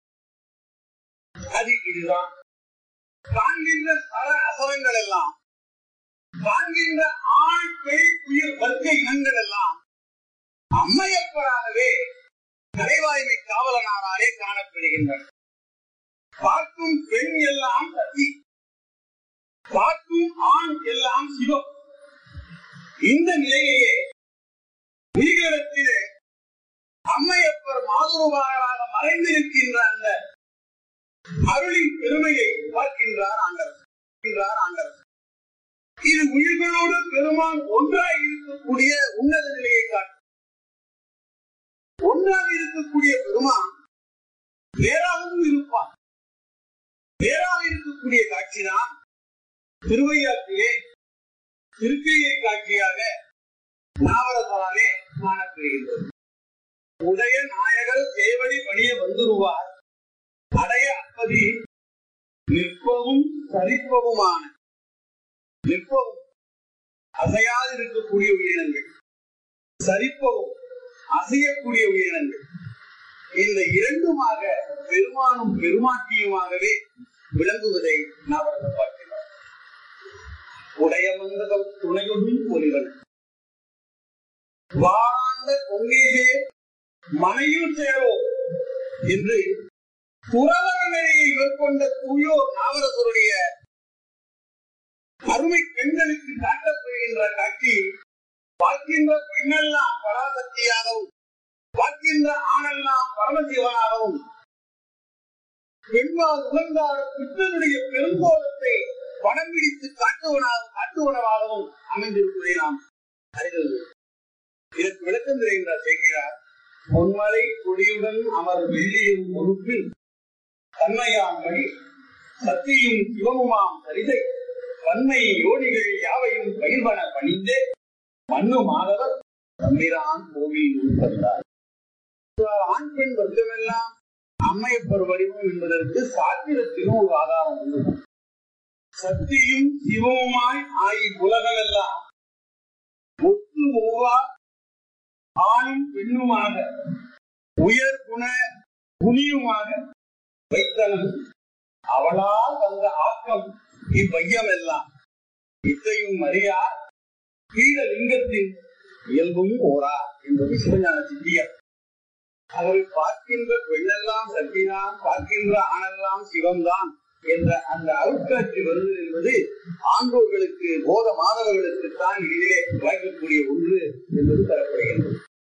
அது இதுதான். காண்கின்ற சர அசரங்கள் எல்லாம், காண்கின்ற ஆண் பெண் உயிர் வர்க்க இனங்கள் எல்லாம் அம்மையப்பராகவே கலைவாய்மை காவலனாராலே காணப்படுகின்றன. பார்க்கும் பெண் எல்லாம் சக்தி, பார்க்கும் ஆண் எல்லாம் சிவம். இந்த நிலையே உயிரிடத்திலே அம்மையப்பர் மாதுருவாராக மறைந்திருக்கின்ற அந்த அருளின் பெருமையை பார்க்கின்றார் ஆண்டவர் ஆண்டவர் இது உயிர்களோடு பெருமான் ஒன்றாக இருக்கக்கூடிய உன்னத நிலையை காட்டும். ஒன்றாக இருக்கக்கூடிய பெருமான் வேறாகவும் இருப்பான். வேறாக இருக்கக்கூடிய காட்சிதான் திருவையாற்றிலே திருக்கையை காட்சியாக நாவலராலே காணப்படுகின்றது. உடைய நாயகர் சேவடி பணிய வந்துருவார். அடைய அப்பதி நிற்பவும் சரிப்பவுமான, நிற்பவும் அசையாது இருக்கக்கூடிய உயிரினங்கள், சரிப்பவும் அசையக்கூடிய உயிரினங்கள், இந்த இரண்டுமாக பெருமானும் பெருமாட்டியுமாகவே விளங்குவதை நாவலர் பார்க்கிறார். உடைய மந்தகம் துணையுடன் ஒளிவன் வாழாண்ட பொங்கேசே மனையில் சேரோ என்று துறவர நெறியை மேற்கொண்ட தூயோர் நாவரசருடைய அருமை பெண்களுக்கு காட்டப்படுகின்ற காட்சி பார்க்கின்ற பெண்ணெல்லாம் பராசக்தியாகவும் பார்க்கின்ற ஆணெல்லாம் பரமசிவனாகவும் பெண்மால் உணர்ந்தார பித்தனுடைய பெருங்கோலத்தை படம் பிடித்து காட்டுவனாகவும் காட்டுவனவாகவும் அமைந்திருப்பதை நாம் அறிந்தது. இதற்கு விளக்கம் தெரிகின்றார் சேர்க்கிறார். பொன்மலை கொடியுடன் அவர் வெள்ளியும் பொறுப்பில் தன்மையாம் வழி சக்தியும் சிவமுமாம் சரிதை பன்மை யோடிகள் யாவையும் பயிர்வன பணிந்தே மண்ணுமானவர் தம்பிரான் கோவில் உட்பட்டார். ஆண் பெண் வர்க்கமெல்லாம் அம்மையப்பர் வடிவம் என்பதற்கு சாத்திரத்திலும் ஒரு ஆதாரம் உண்டு. சக்தியும் சிவமுமாய் ஆகி உலகமெல்லாம் ஒத்து ஒவ்வா ஆணும் பெண்ணுமாக உயர் குண குனியுமாக வைத்தனன் அவளால் வந்த ஆக்கம் இவ்வையம் எல்லாம் இத்தையும் அறியார் கீழ லிங்கத்தின் இயல்பும் ஓரா என்பது சிவஞான சித்தியர். அவரை பார்க்கின்ற பெண்ணெல்லாம் சக்திதான், பார்க்கின்ற ஆணெல்லாம் சிவம்தான் என்ற அந்த அருட்காட்சி வருதல் என்பது ஆண்டோர்களுக்கு போத மாணவர்களுக்கு தான் இதிலே வாய்க்கக்கூடிய ஒன்று என்பது தரப்படுகின்றது.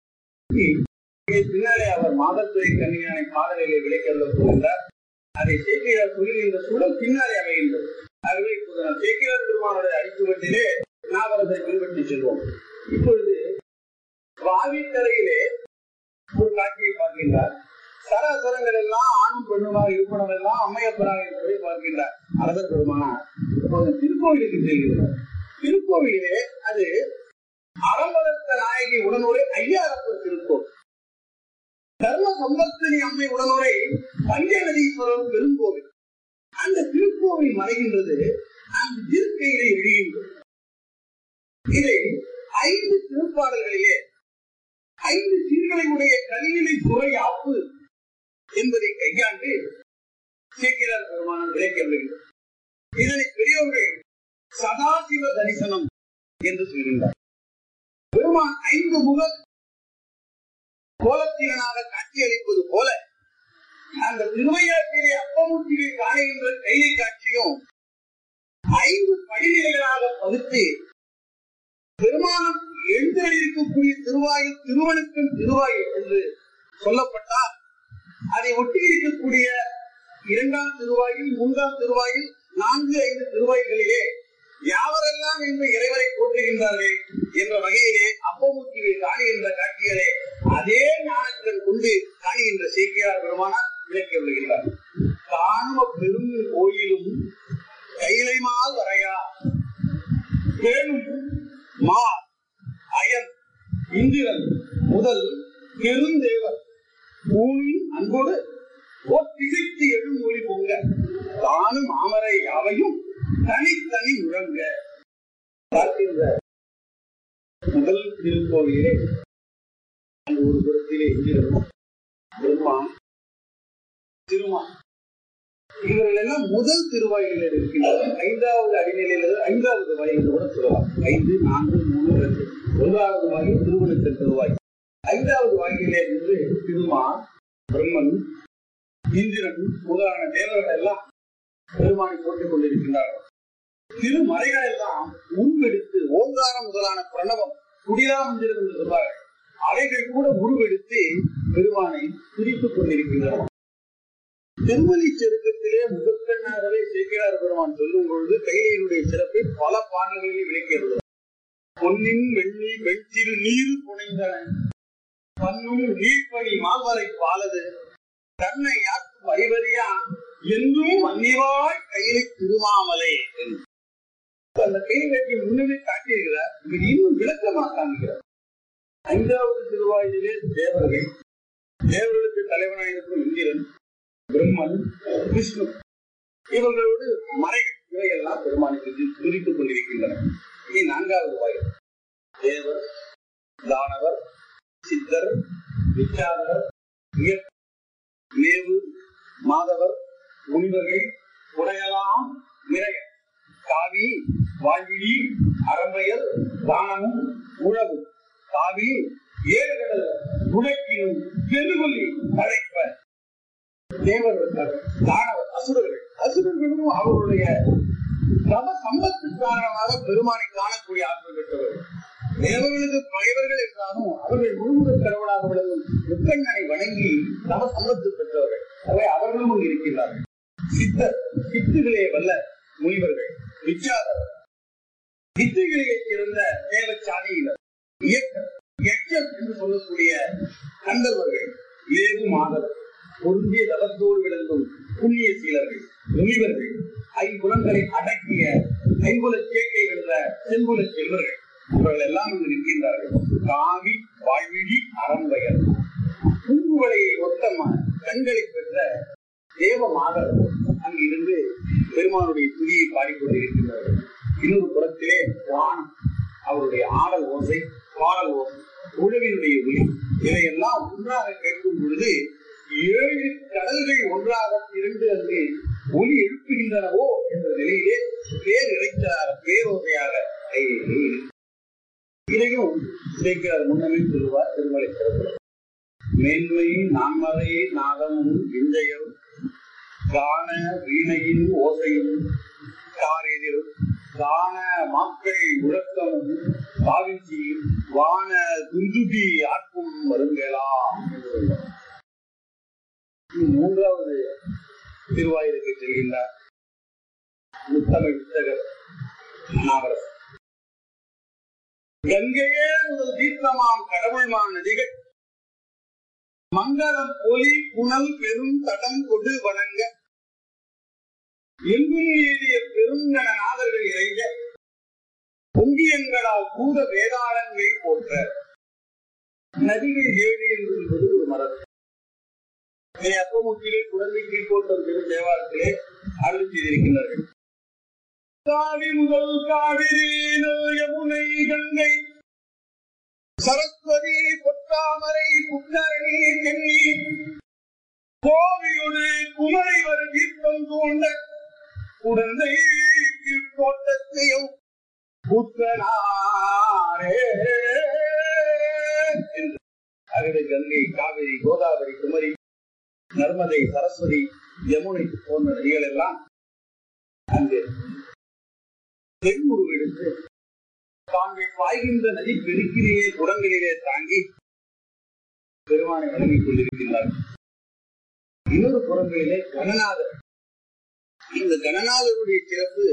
பின்னாலே அவர் மாதத்துறை கன்னியானை பாடலிலே விளைக்கொள்ள போகின்றார். அதை சேக்கிரார் சொல்லுகின்ற சூழல் பின்னாலே அமைகின்றது. ஆகவே இப்போது நாம் சேக்கிரார் பெருமானுடைய அடிச்சுவட்டிலே நாவரத்தை பின்பற்றி செல்வோம். இப்பொழுது வாவிக்கரையிலே ஒரு காட்சியை பார்க்கின்றார். சராசரங்கள் எல்லாம் ஆணும் பெண்ணுமாக இருப்பனம் எல்லாம் அம்மையப்பராக இருப்பதை பார்க்கின்றார் அரசர் பெருமானார். இப்போது திருக்கோவிலுக்கு செல்கிறார். திருக்கோவிலே அது அறம்பலத்த நாயகி உடனுரை ஐயாரப்பர் திருக்கோவில், தர்ம சம்பத்தினி அம்மை உடனுரை பஞ்சநதீஸ்வரர் பெருங்கோவில். அந்த திருக்கோவில் மறைகின்றது, அந்த திருக்கையிலே எழுகின்றது. இதை ஐந்து திருப்பாடல்களிலே ஐந்து சீர்களையுடைய கல்வினை துறை ஆப்பு என்பதை கையாண்டு சேக்கிரார் பெருமானம் விளக்கப்படுகிறது. இதனை பெரியவர்கள் சதாசிவ தரிசனம் என்று சொல்கின்றார். பெருமான் ஐந்து முக கோலத்திலனாக காட்சியளிப்பது போல அந்த திருவையாற்றிலே அப்பமூர்த்தியை காணுகின்ற கைலை காட்சியும் ஐந்து படிநிலைகளாக பகுத்து பெருமானம் எழுந்தருளிருக்கக்கூடிய திருவாயில் திருவனுக்கும் திருவாயில் என்று சொல்லப்பட்டால் அதை ஒட்டி இருக்கக்கூடிய இரண்டாம் திருவாயில், மூன்றாம் திருவாயில், நான்கு ஐந்து திருவாயில்களிலே யாவரெல்லாம் இந்த இறைவரை போற்றுகின்றார்கள் என்ற வகையிலே அப்பமூர்த்தியை காணுகின்ற காட்சிகளே அதே ஞானத்தின் கொண்டு காணுகின்ற சேக்கிரார் பெருமானார் விளக்கி வருகின்றார். காணும பெரும் கோயிலும் கைலைமால் வரையா பேணும் மா அயன் இந்திரன் முதல் பெருந்தேவர் ஊனின் அன்போடு திசைத்து எழும் மொழி பொங்க தானும் மாமரை யாவையும் தனித்தனி முழங்க பார்க்கின்ற முதல் திருக்கோவிலே அந்த ஒரு புறத்திலே இந்திரன் பெருமான் திருமான் இவர்கள் எல்லாம் முதல் திருவாயிலே இருக்கின்றனர். ஐந்தாவது அடிநிலையில ஐந்தாவது வாயில் கூட சொல்லலாம். ஐந்து நான்கு மூணு ரெண்டு ஒன்றாவது வாயில் திருவனுக்கு திருவாய், ஐந்தாவது வாயிலே இருந்து திருமான் பிரம்மன் இந்திரன் முதலான தேவர்கள் எல்லாம் பெருமானை போட்டுக் கொண்டிருக்கின்றார்கள். திருமறைகள் எல்லாம் உருவெடுத்து ஓங்காரம் முதலான பிரணவம் குடிராமந்திரம் என்று சொல்வார்கள். அவைகள் கூட உருவெடுத்து பெருமானை துதித்துக் கொண்டிருக்கின்றனர். திருமலி செருக்கத்திலே முகக்கண்ணாகவே சேக்கிரார் பெருமான் சொல்லும் பொழுது கையிலுடைய சிறப்பை பல பாடல்களில் விளக்கிறது. பொன்னின் வெள்ளி வெற்றிரு நீரு புனைந்தன பன்னும் நீர்ப்பணி மால்வரை பாலது தன்னை யாக்கும் அறிவறியா என்றும் மன்னிவாய் கையிலை திருமாமலை. அந்த கையிலத்தை முன்னமே காட்டியிருக்கிறார். இவர் இன்னும் விளக்கமாக காண்கிறார். ஐந்தாவது திருவாயிலே தேவர்கள், தேவர்களுக்கு தலைவனாயிருக்கும் இந்திரன், பிரம்மன், விஷ்ணு இவர்களோடு மறைகள் இவையெல்லாம் பெருமானுக்கு துதித்துக் கொண்டிருக்கின்றன. இனி நான்காவது வாயில் தேவர், தானவர், சித்தர், விச்சாதவர், மேவு, மாதவர், முனிவர்கள், உடையலாம் நிறைய காவி, வாழ்விழி, அரம்பையர், தானமும், உழவு, காவி, ஏழு கடல், உடைக்கினும் பெருகொல்லி அழைப்ப தேவர்கள், தானவர், அசுரர்கள். அசுரர்களும் அவருடைய தம சம்பத்து காரணமாக பெருமானை காணக்கூடிய ஆற்றல் பெற்றவர்கள். தேவர்களுக்கு பகைவர்கள் என்றாலும் அவர்கள் முழுமுதல் கடவுளாக விளங்கும் முக்கண்ணனை வணங்கி தம சம்பத்து பெற்றவர்கள். அவை அவர்களும் இருக்கிறார்கள். சித்தர், சித்துகளே வல்ல முனிவர்கள், விச்சாதவர், சித்துகளிலே சிறந்த தேவ சாதியினர், இயக்கர், எச்சர் என்று சொல்லக்கூடிய கந்தர்வர்கள், ஏது மாதவர், பொருந்திய தவத்தோடு விளங்கும் புண்ணிய சீலர்கள், முனிவர்கள், ஐம்புலங்களை அடக்கிய ஐம்புல சேர்க்கை வென்ற செம்புல செல்வர்கள், இவர்கள் எல்லாம் இங்கு நிற்கின்றார்கள். காவி வாழ்விழி அரண்வயல் பூங்குவலையை ஒத்த கண்களை பெற்ற தேவ மாதவர் அங்கிருந்து பெருமானுடைய துதியை பாடிக்கொண்டிருக்கின்றார்கள். இன்னொரு புறத்திலே வானம், அவருடைய ஆடல் ஓசை, பாடல் ஓசை, உழவினுடைய ஒளி, இதையெல்லாம் ஒன்றாக கேட்கும் பொழுது ஏழு கடல்கள் ஒன்றாக திரண்டு அங்கு ஒளி எழுப்புகின்றனவோ என்ற நிலையிலே பேர் இறைச்சார பேரோசையாக இதையும் இதைக்கிறார். முன்னமே சொல்லுவார் திருமலை சிறப்பு. மேன்மை நான்மறை நாதமும் விஞ்சையும் காண வீணையின் ஓசையும் காரெதிர் காண மக்கள் முழக்கமும் காவிச்சியும் வான துந்துதி ஆட்கும் வருங்கலாம். மூன்றாவது திருவாயிலுக்கு செல்கின்றார் முத்தமிழ் புத்தகர் நாவரசர். கங்கையே முதல் தீர்த்தமாம் கடவுள்மா நதிகள் மங்களம் ஒலி புனல் பெரும் தடம் கொடு வணங்க எங்கும் ஏறிய பெருங்கன நாதர்கள் இறைந்த பொங்கியங்களால் பூத வேதாளங்கள் போன்ற நதிகள் ஏழு என்பது ஒரு மரபு. அப்பமுத்திலே குழந்தை கீழ்கோட்டம் பெரும் தேவாரத்திலே அருள் செய்திருக்கின்றார்கள். காவி முதல் காவிரி, யமுனை, கங்கை, சரஸ்வதி, பொத்தாமரை, புத்தரணி, தென்னி, கோவியொடு குமரை வரு தீர்த்தம் தூண்ட குழந்தை கீழ்கோட்டத்தையும் புத்தனாரே என்று அகடை, கங்கை, காவிரி, கோதாவரி, குமரி, நர்மதை, சரஸ்வதி, யமுனை போன்ற நதிகள் எல்லாம் அங்கு தென்முருவெடுத்து தாங்கள் பாய்கின்ற நதி பெருக்கிலேயே குடங்களிலே தாங்கி பெருமானை வழங்கிக் கொண்டிருக்கிறார்கள். இன்னொரு புறங்களிலே கணநாதர். இந்த கணநாதருடைய சிறப்பு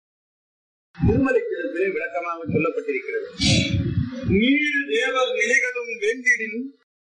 திருமலை சிறப்பிலே விளக்கமாக சொல்லப்பட்டிருக்கிறது. நீர் தேவர் நிலைகளும் வேண்டிடின்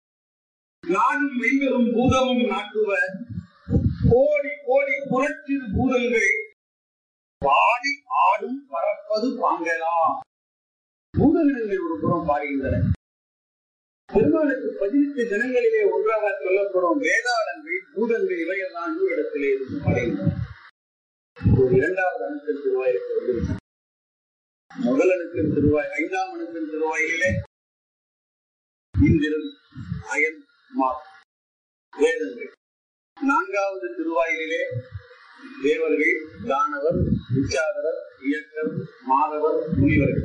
நானும் மெய்களும் பூதமும் நாட்டுவ கோடி கோடி புரட்சிறு பூதங்கள் பாடி ஆடும் பறப்பது பாங்கலாம். பூதகணங்கள் ஒரு புறம் பாடுகின்றன. பெருமானுக்கு பதினெட்டு தினங்களிலே ஒன்றாக சொல்லப்படும் வேதாளங்கள், பூதங்கள் இவையெல்லாம் நூறு இடத்திலே இருந்து பாடுகின்றன. ஒரு இரண்டாவது அணுக்கள் திருவாயிற்கு வந்து முதல் அணுக்கள் திருவாய், ஐந்தாம் அணுக்கள் திருவாயிலே இந்திரன், அயன், மா வேதங்கள். நான்காவது திருவாயிலே தேவர்கள், தானவர், விச்சாதரர், இயக்கர், மாதவர், முனிவர்கள்.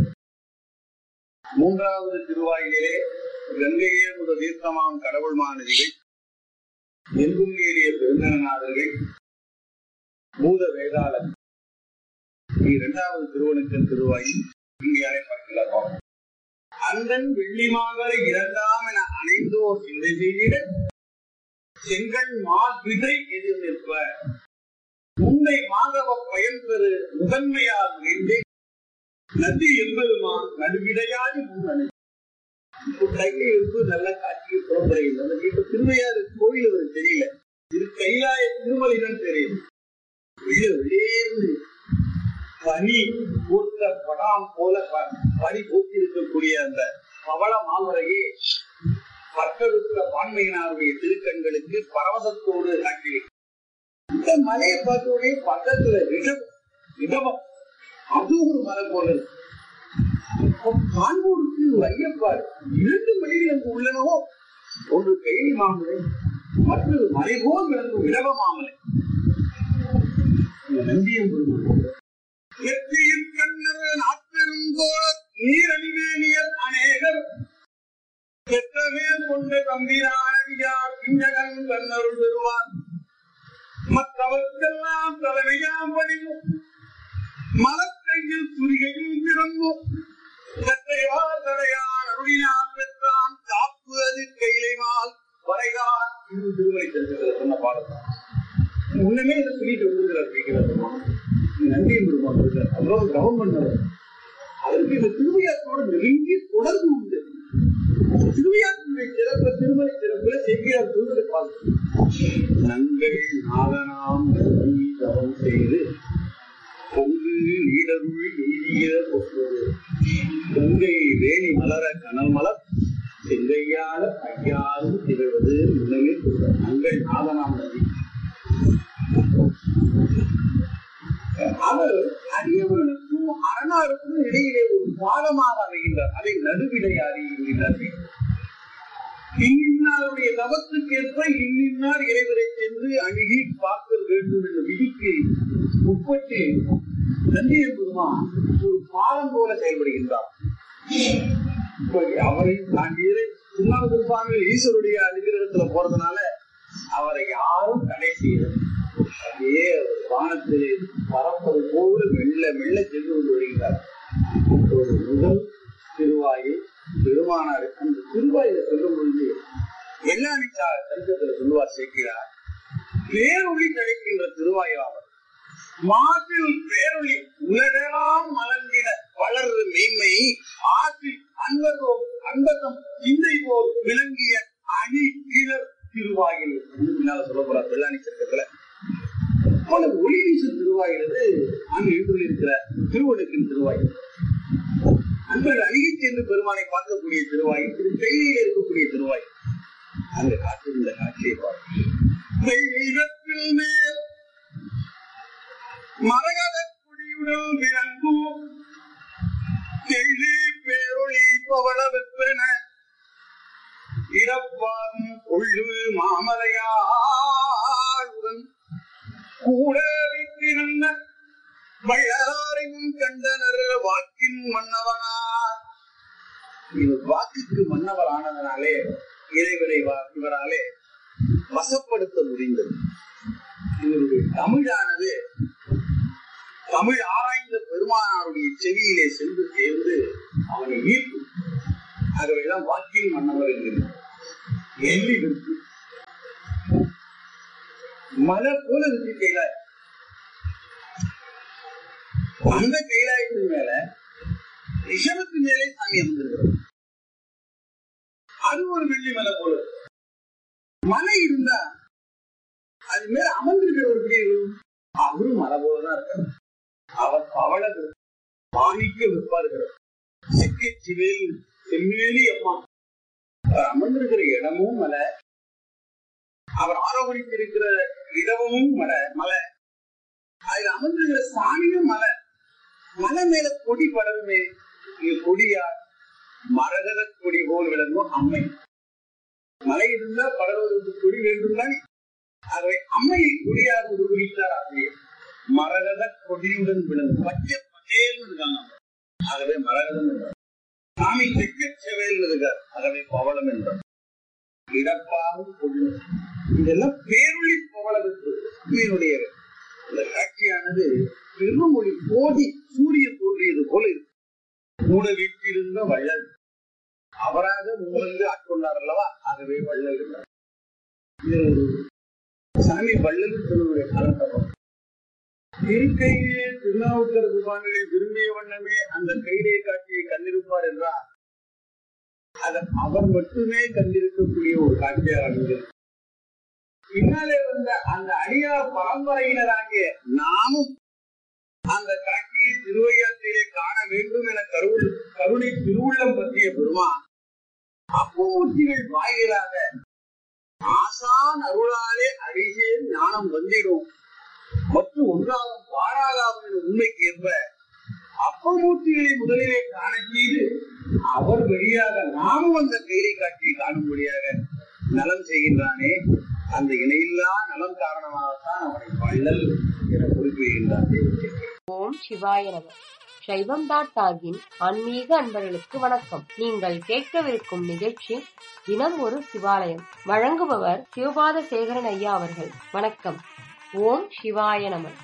மூன்றாவது திருவாயிலே கங்கையே முதல் தீர்த்தமாம் கடவுள் மாநதிகள், எங்கும் ஏறிய பெருந்தநாதர்கள், பூத வேதாளர். இரண்டாவது திருவனுக்கன் திருவாயில் இங்கே பார்க்கலாம். அந்தன் வெள்ளிமாகலை இரண்டாம் என அணைந்தோர் சிந்தை செய்திட செங்கண் மாவிதை எதிர் நிற்ப உன்னை மாதவ பயன் பெறு முதன்மையால் நின்று நதி எம்பெருமா நடுவிடையாடி முன்னணி. கையை எடுத்து நல்ல காட்சியை புறப்படுகிறது. அந்த வீட்டு திருவையாறு கோயில் அவருக்கு தெரியல, இது கைலாய திருமலைதான் தெரியுது. வெளியேந்து பனி போட்ட படாம் போல பனி போட்டிருக்கக்கூடிய அந்த பவள மாமரையே பக்கருத்த பான்மையினாருடைய திருக்கண்களுக்கு பரவசத்தோடு காட்டியிருக்கிறது. இந்த மலையை பார்த்தோடனே பக்கத்துல இடமம் இடமம் அது ஒரு மலை போல காண்போருக்கு ஒரு ஐயப்பாடு. இரண்டு மலைகள் அங்கு உள்ளனவோ, ஒன்று கைலி மாமலை, மற்றொரு மலை போல் விளங்கும் இடவ மாமலை. நந்தியம் கண்ணர் நாற்பெருங்கோளர் நீரணிவேணியர் அநேகர் பெற்றமேல் கொண்ட தம்பிரானடியார் பிஞ்சகன் கண்ணருள் பெறுவார் அவர்க்கெல்லாம் தலைமையாம் பணியும் மலத்தையில் துரிகையும் பிறந்தும் கற்றையார் தடையான் அருளினான் பெற்றான் காப்பு அது கையிலைமால் வரைதான் இது திருமலை தெரிஞ்சது சொன்ன பாடத்தான். முன்னமே இதை சொல்லிட்டு விடுகிறார் நன்றி விடுவாங்க. அவ்வளவு கவர்மெண்ட் அதற்கு இந்த திருவையாற்றோடு நெருங்கி தொடர்பு உண்டு. திருவையாற்றுடைய சிறப்பு திருமலை சிறப்புல செவ்வியார் சொல்வதை பார்த்து நங்கள் நாதனாம் தவம் செய்து பொங்கு நீடருள் எய்திய பொங்குவது பொங்கை வேணி மலர கனல் மலர் செங்கையால ஐயாரும் திகழ்வது முன்னமே சொல்ற நங்கள் நாதனாம் நதி. அவர் அடியவர்களுக்கும் அரணாருக்கும் இடையிலே ஒரு பாலமாக அமைகின்றார். அதை நடுவிடையாரி என்கிறார்கள். இன்னின்னாருடைய தவத்துக்கேற்ப இன்னின்னார் இறைவரை சென்று அணுகி பார்க்க வேண்டும் என்ற விதிக்கு உட்பட்டு நந்திய பெருமான் ஒரு பாலம் போல செயல்படுகின்றார். அவரை தாண்டியதை சுண்ணாம்பு சுவாமிகள் ஈஸ்வருடைய அனுகிரகத்துல போறதுனால அவரை யாரும் தடை செய்யறது. அதே வானத்திலே பரப்பது போல மெல்ல மெல்ல சென்று கொண்டு வருகிறார். முதல் திருவாயை பெருமானார் அந்த திருவாயில சொல்லும் பொழுது வெள்ளாணி சரித்திரத்துல சொல்லுவார் சேர்க்கிறார். பேரொளி கிடைக்கின்ற திருவாயாவர் மாற்றில் பேரொளி உலகெல்லாம் மலர்ந்திட வளர்வு மெய்மை ஆற்றில் அன்பதோ அன்பதம் சிந்தை போல் விளங்கிய அணி கிளர் திருவாயில் சொல்ல போறார் வெள்ளாணி சரித்திரத்துல. ஒளி வீசும் திருவாயிலிருந்து அங்கு எழுந்துள்ளிருக்கிற திருவடுக்கின் திருவாயில் அன்பர்கள் அணுகி சென்று பெருமானை பார்க்கக்கூடிய திருவாயில் திரு கையில இருக்கக்கூடிய திருவாயில் அங்க காட்டுகின்ற காட்சியை பார்க்கிறேன். மேல் மரகத குடியுடன் விளங்கும் தெள்ளி பேரொளி பவள வெப்பன இடப்பாகும் கொள்ளு மாமலையாளுடன் கூட வைத்திருந்த வள்ளலாரையும் கண்டனர் வாக்கின் மன்னவனார். இவர் வாக்குக்கு மன்னவர் ஆனதனாலே இறைவரை இவராலே வசப்படுத்த முடிந்தது. இவருடைய தமிழானது தமிழ் ஆராய்ந்த பெருமானாருடைய செவியிலே சென்று சேர்ந்து அவனை ஈர்க்கும். ஆகவேதான் வாக்கின் மன்னவர் என்கிறார். எள்ளி விற்கு மலை போல இருக்கு கைலாயம். அந்த கைலாயத்தின் மேல ரிஷபத்து மேலே சாமி அமர்ந்திருக்கிறது. அது ஒரு வெள்ளி மலை போல. மலை இருந்தா அது மேல அமர்ந்திருக்கிறவர் அவரும் மலை போலதான் இருக்கார். அவர் பவள மாணிக்க விற்பார்கள். சிக்கை சிவேல் செம்மேலி அம்மா அவர் அமர்ந்திருக்கிற இடமும் மலை, அவர் ஆரோகணித்திருக்கிற இடமும் மலை மலை அதுல அமர்ந்திருக்கிற சாமியும் மலை. மலை மேல கொடி படருமே, கொடியார் மரகத கொடி போல் விளங்கும் அம்மை. மலை இருந்தா படர்வதற்கு கொடி வேண்டும் தானே. ஆகவே அம்மையை கொடியாக உருவகித்தார் ஆசிரியர். மரகத கொடியுடன் விளங்கும் பச்சை பச்சேல் இருக்காங்க. ஆகவே மரகதம் என்றார். சாமி செக்க செவேல் இருக்கார். ஆகவே பவளம் என்றார். இடப்பாவும் கொடி இதெல்லாம் பேரொளி பவளத்துக்கு இந்த காட்சியானது பெருமொழி கோடி சூரியன் தோன்றியது போல இருக்கு. கூட வீட்டிலிருந்த வள்ளல் அவராக முன்வந்து ஆட்கொண்டார் அல்லவா. ஆகவே வள்ளல் என்றார். இது ஒரு சாமி வள்ளல் சொல்லுடைய காலத்தப்பம். இருக்கையே திருநாவுக்கரசு சுவாமிகளை விரும்பிய வண்ணமே அந்த கையிலே காட்சியை கண்டிருப்பார் என்றால் அது அவர் மட்டுமே கண்டிருக்கக்கூடிய ஒரு காட்சியாக இருந்தது. பின்னாலே வந்த அந்த அடியார் பரம்பரையினராகிய நாமும் அந்த காட்சியை திருவையாற்றிலே காண வேண்டும் என கருவுள் கருணை திருவுள்ளம் பற்றிய பெருமான் அப்பூர்த்திகள் வாயிலாக ஆசான் அருளாலே அடியே ஞானம் வந்திடும் மற்றும் ஒன்றாகும் பாழாகாம் என்ற உண்மைக்கு ஏற்ப அப்பமூர்த்திகளை முதலிலே காண செய்து அவர் வழியாக நாமும் அந்த கைலை காட்சியை காணும்படியாக நலம் செய்கின்றானே. அந்த இணையில்லா நலம் காரணமாகத்தான் அவனை வள்ளல் என குறிப்பிடுகின்றான். ஓம் சிவாய நம. சைவம் டாட் ஆகின் ஆன்மீக அன்பர்களுக்கு வணக்கம். நீங்கள் கேட்கவிருக்கும் நிகழ்ச்சி தினம் ஒரு சிவாலயம். வழங்குபவர் சிவபாத சேகரன் ஐயா அவர்கள். வணக்கம். ஓம் சிவாய நம.